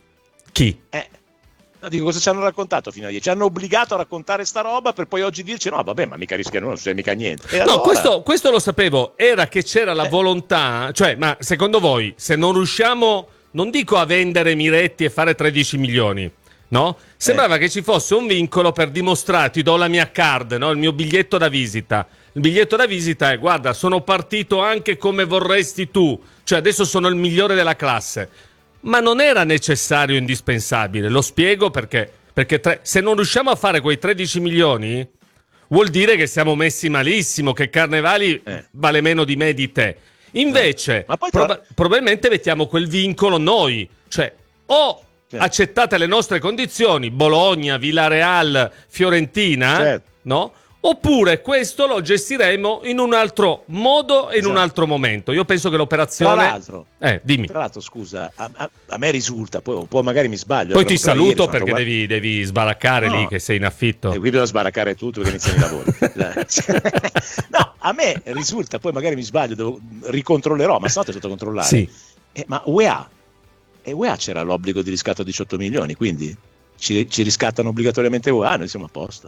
Chi? Eh, no, dico, cosa ci hanno raccontato fino a ieri? Ci hanno obbligato a raccontare sta roba per poi oggi dirci no, vabbè, ma mica rischia, non succede mica niente. E No, allora? questo, questo lo sapevo, era che c'era la Eh. volontà, cioè, ma secondo voi, se non riusciamo, non dico a vendere Miretti e fare tredici milioni, no? Sembrava che ci fosse un vincolo per dimostrare, ti do la mia card, no? Il mio biglietto da visita. Il biglietto da visita è, guarda, sono partito anche come vorresti tu, cioè adesso sono il migliore della classe. Ma non era necessario, indispensabile, lo spiego perché, perché tre- se non riusciamo a fare quei tredici milioni, vuol dire che siamo messi malissimo, che Carnevali Eh. vale meno di me e di te. Invece, Ma poi tra- proba- probabilmente mettiamo quel vincolo noi, cioè o Certo. accettate le nostre condizioni, Bologna, Villarreal, Fiorentina, Certo. no? Oppure questo lo gestiremo in un altro modo e in un Esatto. altro momento. Io penso che Tra l'operazione... l'altro, Eh, dimmi. tra l'altro, scusa, a, a- a me risulta, poi un po' magari mi sbaglio. Poi però ti però ieri saluto sono perché andato a devi, devi sbaraccare No. lì che sei in affitto. E qui bisogna sbaraccare tutto perché iniziano i lavori. No, a me risulta, poi magari mi sbaglio, devo, ricontrollerò, ma stanotte è stato controllare. Sì. Eh, ma U E A, e U E A c'era l'obbligo di riscatto a diciotto milioni, quindi ci, ci riscattano obbligatoriamente U E A, noi siamo a posto.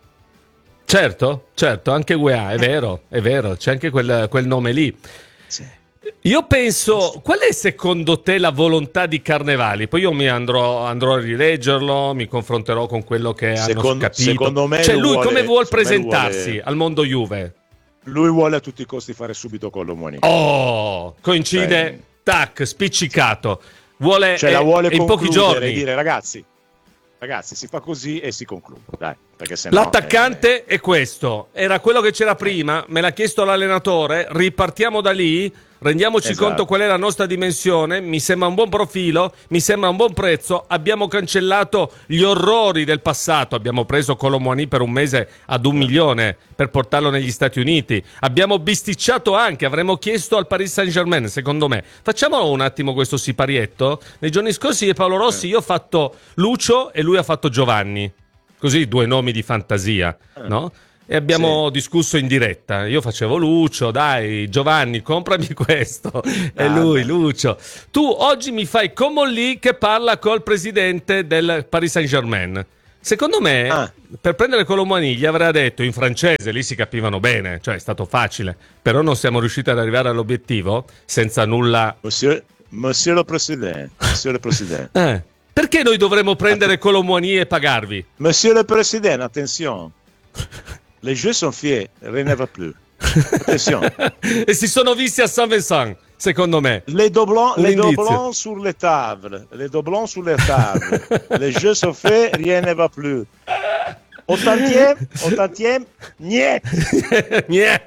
Certo, certo, anche U E A, è vero, è vero, c'è anche quel, quel nome lì. Sì. Io penso, qual è secondo te la volontà di Carnevali? Poi io mi andrò, andrò a rileggerlo, mi confronterò con quello che hanno Secondo- capito. secondo me Cioè lui lui vuole- come vuol secondo me lui presentarsi vuole- al mondo Juve? Lui vuole a tutti i costi fare subito con l'Omoni. Oh, coincide, Cioè- tac, spiccicato. Vuole, Cioè la eh, vuole in pochi concludere giorni. e dire ragazzi, ragazzi si fa così e si conclude, dai, perché sennò, L'attaccante eh, è questo, era quello che c'era prima, me l'ha chiesto l'allenatore, ripartiamo da lì, rendiamoci Esatto. conto qual è la nostra dimensione, mi sembra un buon profilo, mi sembra un buon prezzo, abbiamo cancellato gli orrori del passato, abbiamo preso Kolo Muani per un mese ad un milione per portarlo negli Stati Uniti, abbiamo bisticciato anche, avremmo chiesto al Paris Saint-Germain, secondo me. Facciamo un attimo questo siparietto. Nei giorni scorsi di Paolo Rossi io ho fatto Lucio e lui ha fatto Giovanni, così due nomi di fantasia, no? E abbiamo sì. discusso in diretta. Io facevo Lucio, dai Giovanni, comprami questo. E lui, Lucio. Tu oggi mi fai Comolli che parla col presidente del Paris Saint-Germain. Secondo me, ah. per prendere Kolo Muani gli avrà detto in francese, lì si capivano bene, cioè è stato facile, però non siamo riusciti ad arrivare all'obiettivo senza nulla. Monsieur, monsieur le Président, monsieur le Président. Eh, perché noi dovremmo prendere Kolo Muani e pagarvi? Monsieur le Président, attenzione. Les jeux sont faits, rien ne va plus. Attenzione. E si sono visti a Saint-Vincent, secondo me. Les doublons, les doublons sur les tables. Les doublons sur les tables. Les jeux sont faits, rien ne va plus. Ottantième, ottantième, niet. Niet.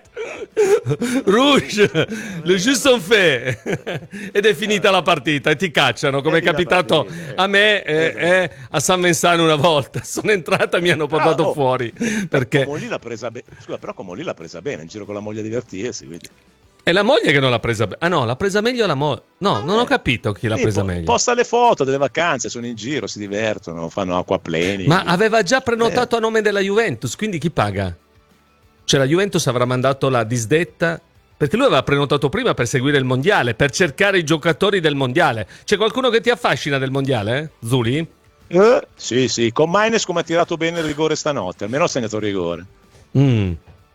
Rouge, le jeux sont faits. Ed è finita la partita e ti cacciano, come è capitato a me e eh, eh, a San Vincent una volta. Sono entrata e mi hanno portato ah, oh, fuori. Perché Comolli l'ha presa bene. Scusa, però Comolli l'ha presa bene, in giro con la moglie a divertirsi, quindi. È la moglie che non l'ha presa bene. Ah no, l'ha presa meglio la moglie. No, non ho capito chi l'ha sì, presa po- meglio. Posta le foto delle vacanze, sono in giro, si divertono, fanno acquapleni. Ma aveva già prenotato eh. a nome della Juventus, quindi chi paga? Cioè la Juventus avrà mandato la disdetta, perché lui aveva prenotato prima per seguire il mondiale, per cercare i giocatori del mondiale. C'è qualcuno che ti affascina del mondiale, eh? Zuli? Eh? Sì, sì, con Maines come ha tirato bene il rigore stanotte, almeno ha segnato il rigore. Mm.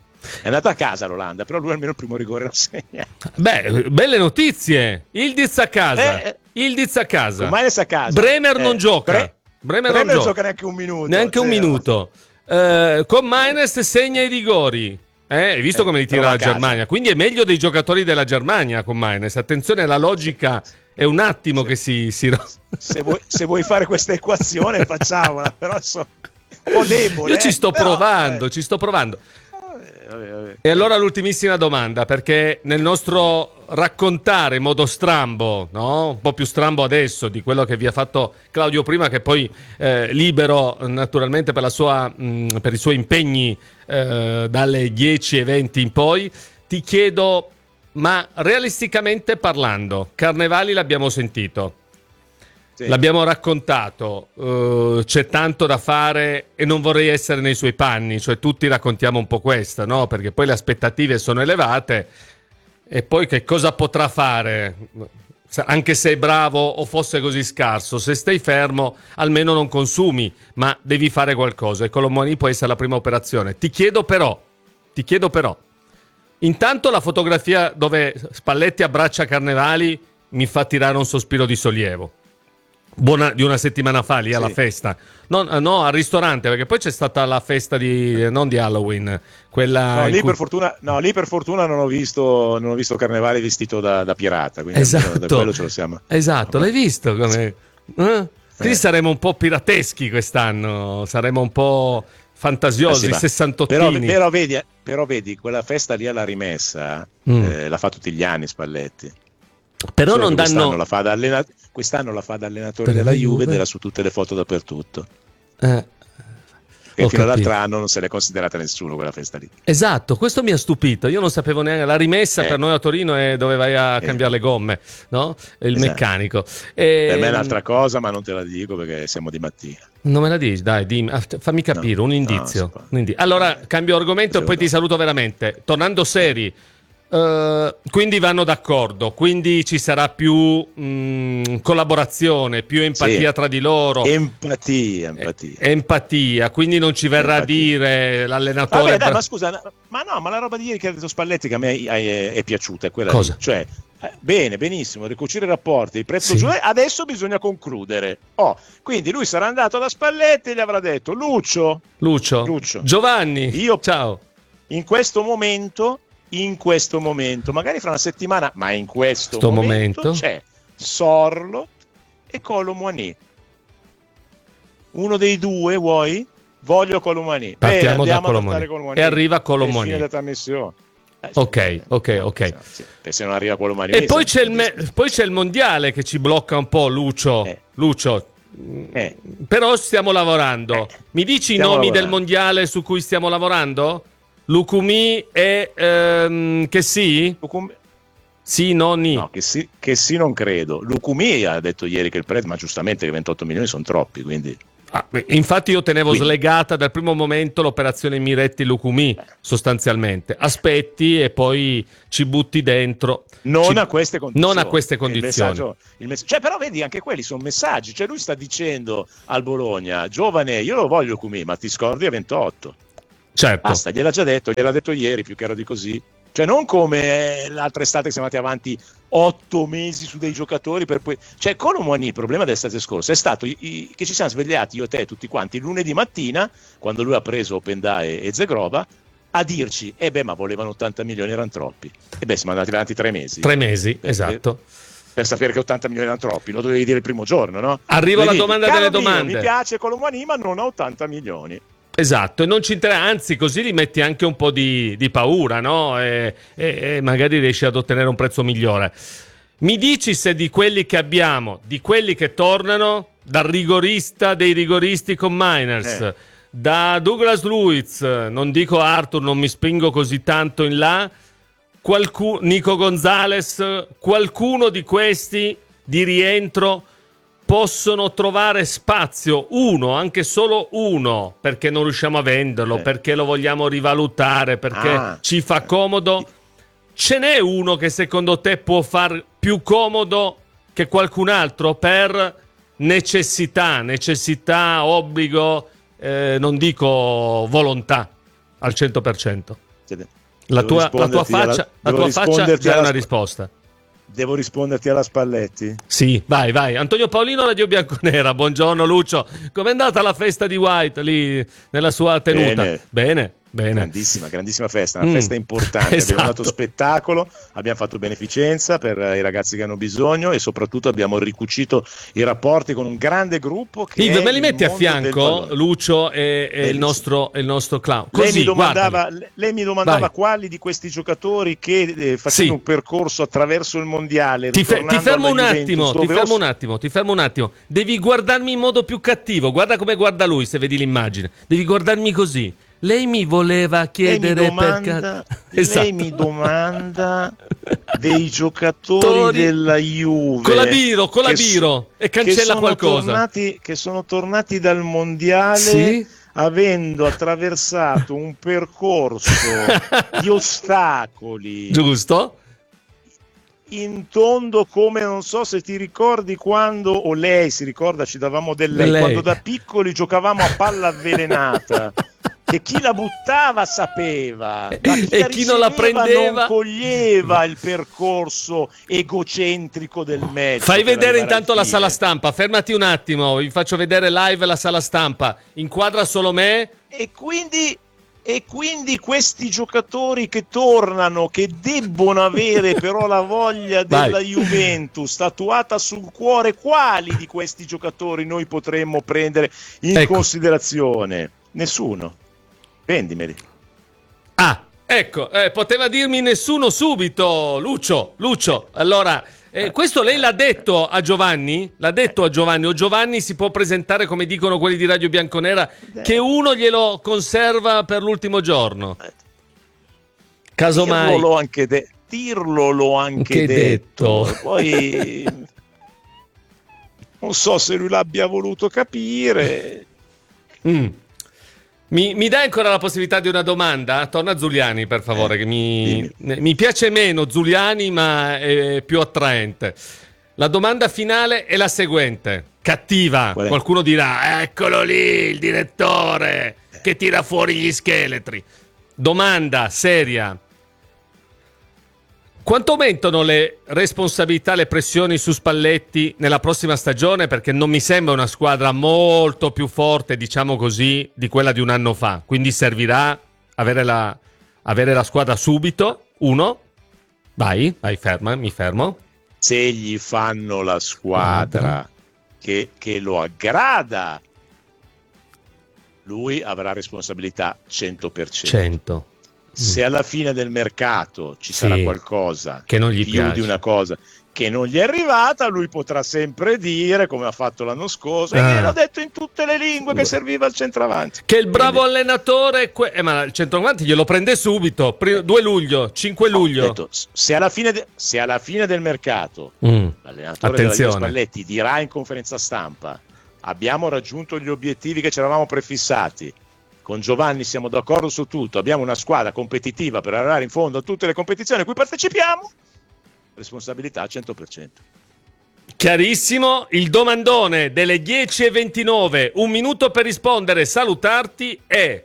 È andata a casa l'Olanda, però lui almeno il primo rigore l'ha segnato. Beh, belle notizie. Ildiz a casa. Eh, Ildiz a casa. Con Maines a casa. Bremer eh, non gioca. Bre- Bremer, Bremer non gioca. gioca neanche un minuto. Neanche un minuto. Uh, con Maines segna i rigori. Eh, hai visto eh, come li tira la Germania? Quindi è meglio dei giocatori della Germania con Maines. Attenzione, la logica è un attimo che si... si... Se, vuoi, se vuoi fare questa equazione facciamola, però sono un po' debole. Io ci sto eh, però, provando, eh. ci sto provando. Vabbè, vabbè. E allora l'ultimissima domanda, perché nel nostro raccontare in modo strambo, no? Un po' più strambo adesso di quello che vi ha fatto Claudio prima, che poi eh, libero naturalmente per, la sua, mh, per i suoi impegni eh, dalle dieci e venti in poi, ti chiedo, ma realisticamente parlando, Carnevali l'abbiamo sentito, sì. l'abbiamo raccontato, uh, c'è tanto da fare e non vorrei essere nei suoi panni, cioè tutti raccontiamo un po' questa, no? Perché poi le aspettative sono elevate e poi che cosa potrà fare? Anche se è bravo o fosse così scarso, se stai fermo almeno non consumi, ma devi fare qualcosa e Kolo Muani può essere la prima operazione. Ti chiedo però, ti chiedo però, intanto la fotografia dove Spalletti abbraccia Carnevali mi fa tirare un sospiro di sollievo. Buona, di una settimana fa lì alla sì. festa, no, no, al ristorante, perché poi c'è stata la festa di non di Halloween, quella no, lì, cui... per fortuna, no, lì per fortuna non ho visto, non ho visto Carnevale vestito da, da pirata, quindi esatto, da quello ce lo siamo. Esatto, l'hai visto come eh? Quindi eh. saremo un po' pirateschi quest'anno, saremo un po' fantasiosi, eh sì, sessantottini. Però, però, vedi, però vedi, quella festa lì alla rimessa mm. eh, la fa tutti gli anni Spalletti. Però cioè, non quest'anno danno la fa da allena... quest'anno la fa da allenatore della Juve ed era su tutte le foto dappertutto. Eh, e fino all'altro anno non se l'è considerata nessuno quella festa lì. Esatto, questo mi ha stupito. Io non sapevo neanche la rimessa eh. per noi a Torino è dove vai a eh. cambiare le gomme, no? Il esatto. meccanico. E... Per me è un'altra cosa, ma non te la dico perché siamo di mattina. Non me la dici, dai, dimmi, fammi capire, no, un indizio. No, un indizio. Allora, cambio argomento e poi ti saluto veramente. Tornando seri. Uh, quindi vanno d'accordo, quindi ci sarà più mh, collaborazione, più empatia sì. tra di loro. Empatia, empatia. E- empatia, quindi non ci verrà empatia. a dire l'allenatore. Vabbè, dai, ma scusa, ma no, ma la roba di ieri che ha detto Spalletti che a me è, è, è piaciuta è quella Cosa? Lì. Cioè, eh, bene, benissimo, ricucire i rapporti, il prezzo sì. giù, adesso bisogna concludere. Oh, quindi lui sarà andato da Spalletti e gli avrà detto Lucio, Lucio, Lucio. Giovanni, io ciao. In questo momento in questo momento, magari fra una settimana, ma in questo Sto momento, momento c'è Sorlo e Kolo Muani. Uno dei due vuoi? Voglio Kolo Muani. Partiamo Beh, da Kolo Muani. E arriva Kolo Muani. Fine della trasmissione. Eh, Ok, ok, ok. Sì, se non arriva quello Mario E poi c'è, il me- poi c'è il mondiale che ci blocca un po', Lucio. Eh. Lucio. Eh. Però stiamo lavorando. Eh. Mi dici Stiamo i nomi lavorando. del mondiale su cui stiamo lavorando? Lucumi e ehm, che sì? Lucum- Sì, nonni. No, che sì, che sì, non credo. Lucumi ha detto ieri che il prezzo, ma giustamente che ventotto milioni sono troppi, quindi Ah, infatti io tenevo Quindi. slegata dal primo momento l'operazione Miretti-Lucumi, sostanzialmente. Aspetti e poi ci butti dentro. non Ci- a queste condizioni. Non a queste Il condizioni. messaggio- il mess- cioè, però vedi, anche quelli sono messaggi. Cioè, lui sta dicendo al Bologna, giovane, io lo voglio Lucumi, ma ti scordi a ventotto. Certo. Basta, gliel'ha già detto, gliel'ha detto ieri, più chiaro di così. Cioè, non come eh, l'altra estate che siamo andati avanti otto mesi su dei giocatori per poi. Cioè, Colomwani, il problema dell'estate scorsa è stato i- i- che ci siamo svegliati io e te tutti quanti lunedì mattina, quando lui ha preso Openda e, e Zegrova, a dirci, eh beh, ma volevano ottanta milioni, erano troppi. E beh, siamo andati avanti tre mesi. Tre mesi, Per- esatto. Per sapere che ottanta milioni erano troppi, lo dovevi dire il primo giorno, no? Arrivo alla Dovevi domanda dire, delle "Caro mio, domande." Mi piace Colomwani, ma non ha ottanta milioni. Esatto, e non ci interessa, anzi così gli metti anche un po' di, di paura, no? E, e- e magari riesci ad ottenere un prezzo migliore. Mi dici se di quelli che abbiamo, di quelli che tornano, dal rigorista dei rigoristi con Miners, Eh. da Douglas Luiz, non dico Arthur, non mi spingo così tanto in là, qualcu- Nico Gonzalez, qualcuno di questi di rientro possono trovare spazio, uno, anche solo uno, perché non riusciamo a venderlo, Eh. perché lo vogliamo rivalutare, perché Ah. ci fa comodo. Ce n'è uno che secondo te può far più comodo che qualcun altro per necessità, necessità, obbligo, eh, non dico volontà al cento per cento? La Devo tua, la tua risponderti alla- faccia, la devo tua faccia risponderti già è alla una sp- risposta. Devo risponderti alla Spalletti? Sì, vai, vai. Antonio Paolino, Radio Bianconera. Buongiorno Lucio. Com'è andata la festa di White lì nella sua tenuta? Bene. Bene, bene. Grandissima, grandissima festa, una Mm. festa importante. Esatto. Abbiamo dato spettacolo, abbiamo fatto beneficenza per eh, i ragazzi che hanno bisogno e soprattutto abbiamo ricucito i rapporti con un grande gruppo che Ilvio, è me li il metti a mondo del fianco pallone. Lucio e, e il, Bellissimo. nostro, e il nostro clown. Lei Così, mi domandava, guardali. lei mi domandava Vai. quali di questi giocatori che eh, facendo Sì. un percorso attraverso il mondiale Ti, fe- ti ritornando fermo un alla attimo, Juventus, ti dove fermo o- un attimo, ti fermo un attimo. Devi guardarmi in modo più cattivo. Guarda come guarda lui, se vedi l'immagine. Devi guardarmi così. Lei mi voleva lei mi chiedere domanda, perché... lei Esatto. mi domanda dei giocatori della Juve Con la biro, con la che so- biro e che cancella sono qualcosa. tornati- che sono tornati dal mondiale Sì. avendo attraversato un percorso di ostacoli Giusto? in tondo, come non so se ti ricordi quando, o lei si ricorda, ci davamo del lei, Lei. quando da piccoli giocavamo a palla avvelenata che chi la buttava sapeva, ma chi E la chi non la riceveva prendeva- non coglieva il percorso egocentrico del match. Fai per vedere arrivare intanto al la fine. sala stampa, fermati un attimo, vi faccio vedere live la sala stampa. Inquadra solo me. E quindi, e quindi questi giocatori che tornano, che debbono avere però la voglia della Vai. Juventus tatuata sul cuore, quali di questi giocatori noi potremmo prendere in Ecco. considerazione? Nessuno. Vendimeli. Ah, ecco, eh, poteva dirmi nessuno subito, Lucio, Lucio. Allora, eh, questo lei l'ha detto a Giovanni? L'ha detto a Giovanni? O Giovanni si può presentare, come dicono quelli di Radio Bianconera, che uno glielo conserva per l'ultimo giorno? Casomai. Dirlo l'ho anche, de- dirlo l'ho anche Che detto. detto. Poi non so se lui l'abbia voluto capire. Mm. Mi, mi dai ancora la possibilità di una domanda? Torna Giuliani, per favore, Eh, che mi, mi piace meno Giuliani, ma è più attraente. La domanda finale è la seguente. Cattiva. Qual è? Qualcuno dirà, eccolo lì, il direttore, che tira fuori gli scheletri. Domanda seria. Quanto aumentano le responsabilità, le pressioni su Spalletti nella prossima stagione? Perché non mi sembra una squadra molto più forte, diciamo così, di quella di un anno fa. Quindi servirà avere la, avere la squadra subito. Uno. Vai, vai, ferma, mi fermo. Se gli fanno la squadra che, che lo aggrada, lui avrà responsabilità cento per cento. cento. Se alla fine del mercato ci sarà Sì, qualcosa che non gli più piace. di una cosa che non gli è arrivata, lui potrà sempre dire, come ha fatto l'anno scorso, e Ah. gliel'ho detto in tutte le lingue che serviva il centravanti. Che il bravo allenatore, que- eh, ma il centravanti glielo prende subito, Pri- due luglio, cinque luglio. Ho detto, se alla fine, de- se alla fine del mercato Mm. l'allenatore della Attenzione. Juve Spalletti dirà in conferenza stampa: abbiamo raggiunto gli obiettivi che ci eravamo prefissati, con Giovanni siamo d'accordo su tutto, abbiamo una squadra competitiva per arrivare in fondo a tutte le competizioni a cui partecipiamo, responsabilità al cento per cento. Chiarissimo, il domandone delle dieci e ventinove, un minuto per rispondere, salutarti è...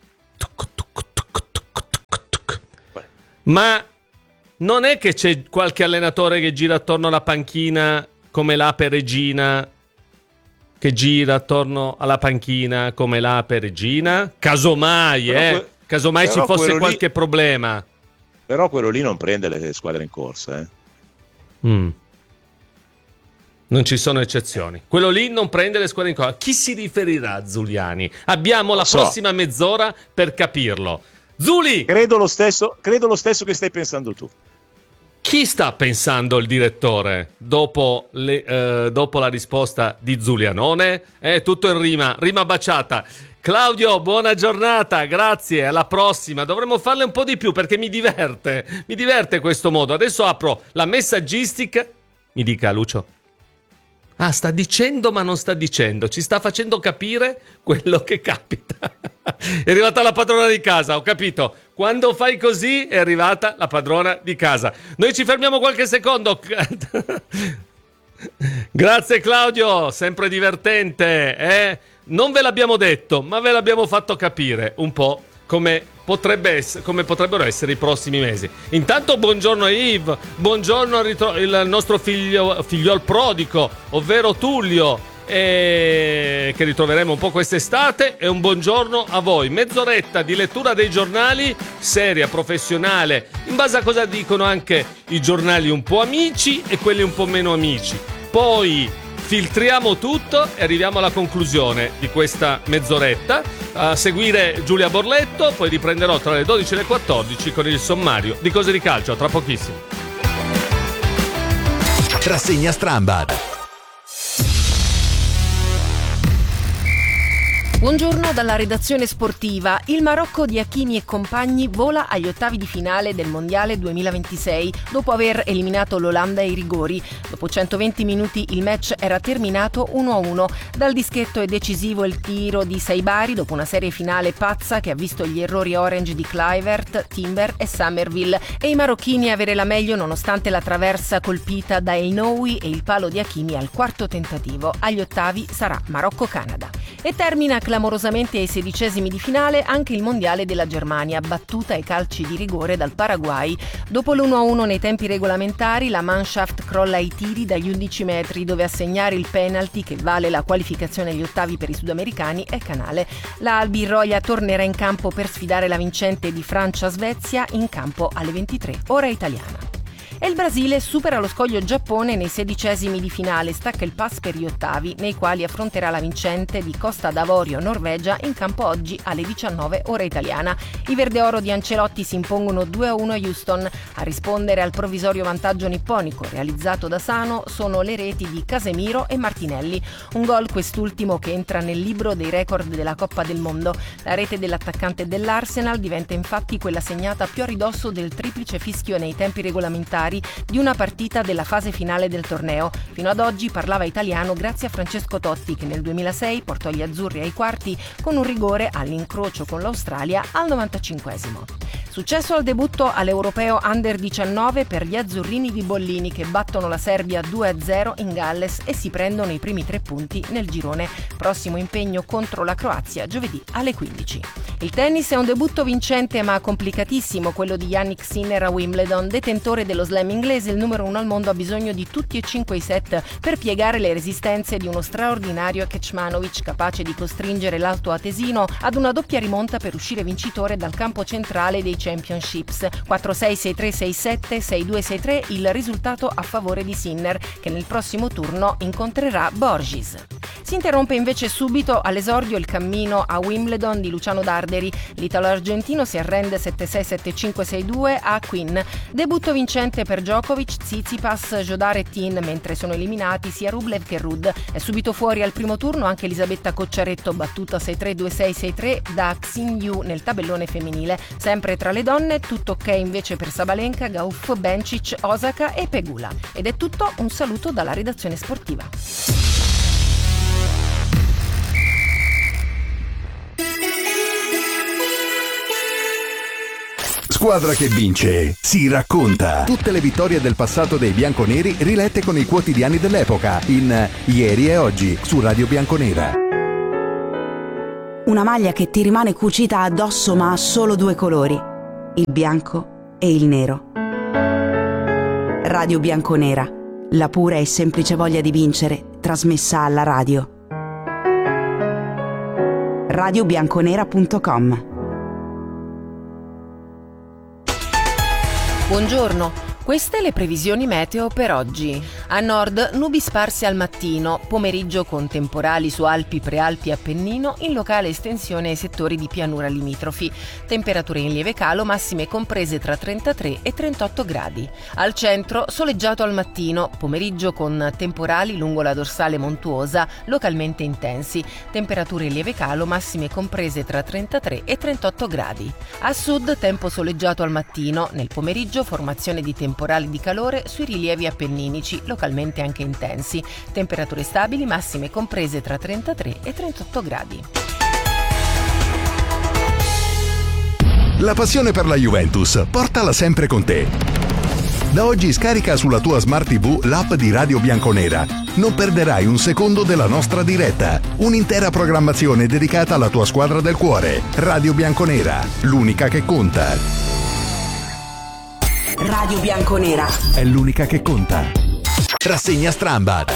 Ma non è che c'è qualche allenatore che gira attorno alla panchina come l'ape regina, che gira attorno alla panchina come l'ape regina? Casomai, Però eh, que- casomai ci però fosse quello lì- qualche problema. Però quello lì non prende le squadre in corsa, eh. Mm. Non ci sono eccezioni. Quello lì non prende le squadre in corsa. Chi si riferirà a Zuliani? Abbiamo la so. prossima mezz'ora per capirlo. Zuli! Credo lo stesso, credo lo stesso che stai pensando tu. Chi sta pensando il direttore dopo, le, eh, dopo la risposta di Zulianone? È tutto in rima, rima baciata. Claudio, buona giornata, grazie, alla prossima. Dovremmo farle un po' di più perché mi diverte, mi diverte questo modo. Adesso apro la messaggistica. Mi dica, Lucio. Ah, sta dicendo ma non sta dicendo, ci sta facendo capire quello che capita. È arrivata la padrona di casa, ho capito. Quando fai così è arrivata la padrona di casa. Noi ci fermiamo qualche secondo. Grazie Claudio, sempre divertente, eh? Non ve l'abbiamo detto, ma ve l'abbiamo fatto capire un po' come potrebbe essere, come potrebbero essere i prossimi mesi. Intanto buongiorno a Yves, buongiorno al ritro- il nostro figlio, figliol prodigo, ovvero Tullio, e che ritroveremo un po' quest'estate, e un buongiorno a voi. Mezz'oretta di lettura dei giornali, seria, professionale, in base a cosa dicono anche i giornali un po' amici e quelli un po' meno amici. Poi filtriamo tutto e arriviamo alla conclusione di questa mezz'oretta. A seguire Giulia Borletto, poi riprenderò tra le dodici e le quattordici con il sommario di Cose di Calcio. Tra pochissimo. Rassegna Strambad. Buongiorno dalla redazione sportiva. Il Marocco di Hakimi e compagni vola agli ottavi di finale del Mondiale duemilaventisei dopo aver eliminato l'Olanda ai rigori. Dopo centoventi minuti il match era terminato uno a uno. Dal dischetto è decisivo il tiro di Saibari dopo una serie finale pazza che ha visto gli errori orange di Kluivert, Timber e Summerville e i marocchini avere la meglio nonostante la traversa colpita da Einoui e il palo di Hakimi al quarto tentativo. Agli ottavi sarà Marocco-Canada. E termina clamorosamente ai sedicesimi di finale anche il mondiale della Germania, battuta ai calci di rigore dal Paraguay. Dopo l'uno a uno nei tempi regolamentari, la Mannschaft crolla ai tiri dagli undici metri, dove a segnare il penalty che vale la qualificazione agli ottavi per i sudamericani è Canale. La Albirroia tornerà in campo per sfidare la vincente di Francia-Svezia in campo alle ventitré, ora italiana. E il Brasile supera lo scoglio Giappone nei sedicesimi di finale, stacca il pass per gli ottavi, nei quali affronterà la vincente di Costa d'Avorio Norvegia in campo oggi alle diciannove ora italiana. I verdeoro di Ancelotti si impongono due a uno a Houston. A rispondere al provvisorio vantaggio nipponico realizzato da Sano sono le reti di Casemiro e Martinelli. Un gol quest'ultimo che entra nel libro dei record della Coppa del Mondo. La rete dell'attaccante dell'Arsenal diventa infatti quella segnata più a ridosso del triplice fischio nei tempi regolamentari di una partita della fase finale del torneo. Fino ad oggi parlava italiano grazie a Francesco Totti, che nel duemilasei portò gli azzurri ai quarti con un rigore all'incrocio con l'Australia al novantacinquesimo. Successo al debutto all'Europeo Under diciannove per gli azzurrini di Bollini, che battono la Serbia due a zero in Galles e si prendono i primi tre punti nel girone. Prossimo impegno contro la Croazia giovedì alle quindici. Il tennis è un debutto vincente ma complicatissimo, quello di Yannick Sinner a Wimbledon. Detentore dello slam inglese, il numero uno al mondo ha bisogno di tutti e cinque i set per piegare le resistenze di uno straordinario Kecmanovic, capace di costringere l'alto atesino ad una doppia rimonta per uscire vincitore dal campo centrale dei Championships. quattro sei, sei tre, sei sette, sei due, sei tre il risultato a favore di Sinner, che nel prossimo turno incontrerà Borges. Si interrompe invece subito all'esordio il cammino a Wimbledon di Luciano Darderi. L'italo-argentino si arrende sette sei sette cinque sei due a Quinn. Debutto vincente per Djokovic, Tsitsipas, Jodar e Tin, mentre sono eliminati sia Rublev che Ruud. È subito fuori al primo turno anche Elisabetta Cocciaretto, battuta sei tre due sei sei tre da Xin Yu nel tabellone femminile. Sempre tra le donne, tutto ok invece per Sabalenka, Gauff, Bencic, Osaka e Pegula. Ed è tutto, un saluto dalla redazione sportiva. Squadra che vince si racconta. Tutte le vittorie del passato dei bianconeri rilette con i quotidiani dell'epoca in Ieri e Oggi su Radio Bianconera. Una maglia che ti rimane cucita addosso ma ha solo due colori, il bianco e il nero. Radio Bianconera, la pura e semplice voglia di vincere trasmessa alla radio. radio bianconera punto com. Buongiorno. Queste le previsioni meteo per oggi. A nord nubi sparse al mattino, pomeriggio con temporali su Alpi, Prealpi e Appennino, in locale estensione ai settori di pianura limitrofi. Temperature in lieve calo, massime comprese tra trentatré e trentotto gradi. Al centro soleggiato al mattino, pomeriggio con temporali lungo la dorsale montuosa, localmente intensi. Temperature in lieve calo, massime comprese tra trentatré e trentotto gradi. A sud tempo soleggiato al mattino, nel pomeriggio formazione di temporali temporali di calore sui rilievi appenninici, localmente anche intensi. Temperature stabili, massime comprese tra trentatré e trentotto gradi. La passione per la Juventus, portala sempre con te. Da oggi scarica sulla tua Smart tivù l'app di Radio Bianconera. Non perderai un secondo della nostra diretta. Un'intera programmazione dedicata alla tua squadra del cuore. Radio Bianconera, l'unica che conta. Radio Bianconera è l'unica che conta. Rassegna Stramba.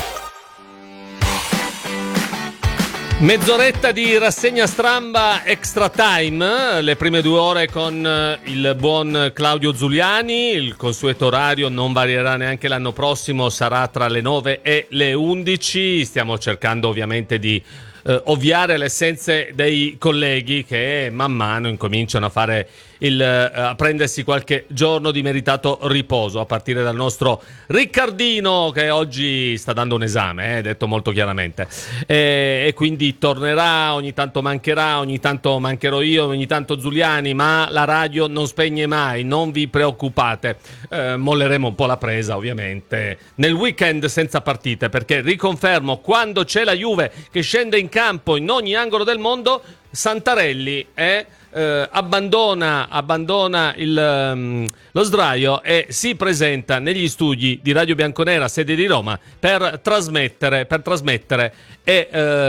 Mezz'oretta di rassegna Stramba extra time, le prime due ore con il buon Claudio Zuliani. Il consueto orario non varierà neanche l'anno prossimo, sarà tra le nove e le undici. Stiamo cercando ovviamente di eh, ovviare le essenze dei colleghi che man mano incominciano a fare il, a prendersi qualche giorno di meritato riposo, a partire dal nostro Riccardino che oggi sta dando un esame, eh, detto molto chiaramente, e, e quindi tornerà, ogni tanto mancherà, ogni tanto mancherò io, ogni tanto Zuliani, ma la radio non spegne mai, non vi preoccupate. Eh, molleremo un po' la presa ovviamente nel weekend senza partite, perché riconfermo, quando c'è la Juve che scende in campo in ogni angolo del mondo, Santarelli è Eh, abbandona, abbandona il, um, lo sdraio e si presenta negli studi di Radio Bianconera, sede di Roma, per trasmettere, per trasmettere e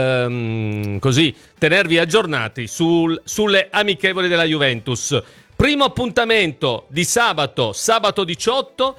um, così tenervi aggiornati sul, sulle amichevoli della Juventus. Primo appuntamento di sabato, sabato diciotto,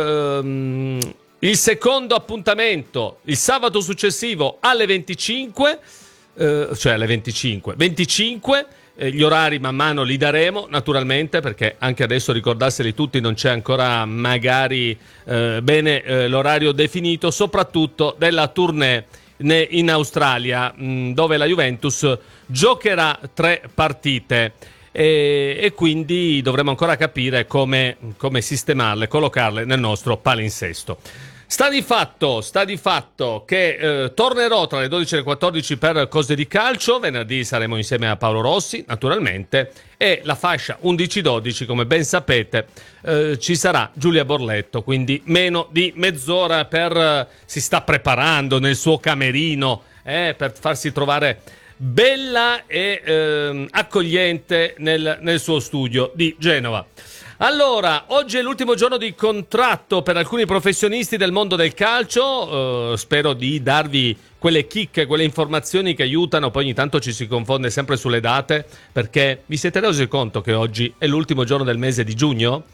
um, il secondo appuntamento il sabato successivo alle venticinque, uh, cioè alle venticinque, venticinque. Gli orari man mano li daremo naturalmente, perché anche adesso ricordarseli tutti non c'è ancora magari eh, bene eh, l'orario definito, soprattutto della tournée in Australia, mh, dove la Juventus giocherà tre partite e, e quindi dovremo ancora capire come, come sistemarle, collocarle nel nostro palinsesto. Sta di fatto, sta di fatto che eh, tornerò tra le dodici e le quattordici per Cose di Calcio. Venerdì saremo insieme a Paolo Rossi, naturalmente, e la fascia undici dodici, come ben sapete, eh, ci sarà Giulia Borletto, quindi meno di mezz'ora per eh, si sta preparando nel suo camerino eh, per farsi trovare bella e eh, accogliente nel, nel suo studio di Genova. Allora, oggi è l'ultimo giorno di contratto per alcuni professionisti del mondo del calcio, uh, spero di darvi quelle chicche, quelle informazioni che aiutano, poi ogni tanto ci si confonde sempre sulle date, perché vi siete resi conto che oggi è l'ultimo giorno del mese di giugno?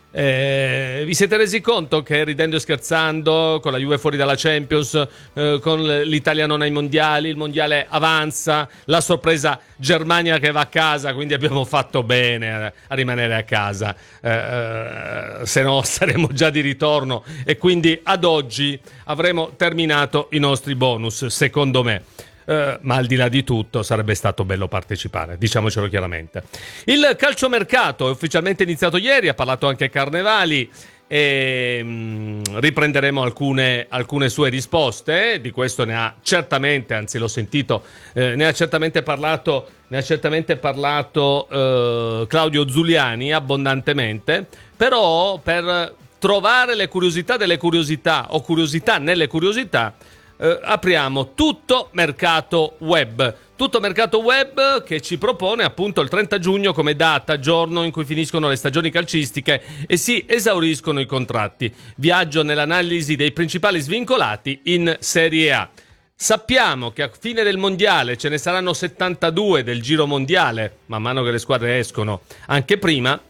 Eh, vi siete resi conto che ridendo e scherzando, con la Juve fuori dalla Champions, eh, con l'Italia non ai mondiali, il mondiale avanza, la sorpresa Germania che va a casa, quindi abbiamo fatto bene a, a rimanere a casa, eh, eh, se no saremmo già di ritorno e quindi ad oggi avremo terminato i nostri bonus, secondo me. Uh, ma al di là di tutto sarebbe stato bello partecipare, diciamocelo chiaramente. Il calciomercato è ufficialmente iniziato ieri, ha parlato anche Carnevali e mh, riprenderemo alcune, alcune sue risposte, di questo ne ha certamente, anzi l'ho sentito, eh, ne ha certamente parlato, ne ha certamente parlato eh, Claudio Zuliani abbondantemente, però per trovare le curiosità delle curiosità o curiosità nelle curiosità, Uh, apriamo Tutto Mercato Web. Tutto Mercato Web che ci propone appunto il trenta giugno come data, giorno in cui finiscono le stagioni calcistiche e si esauriscono i contratti. Viaggio nell'analisi dei principali svincolati in Serie A. Sappiamo che a fine del mondiale ce ne saranno settantadue del giro mondiale, man mano che le squadre escono anche prima,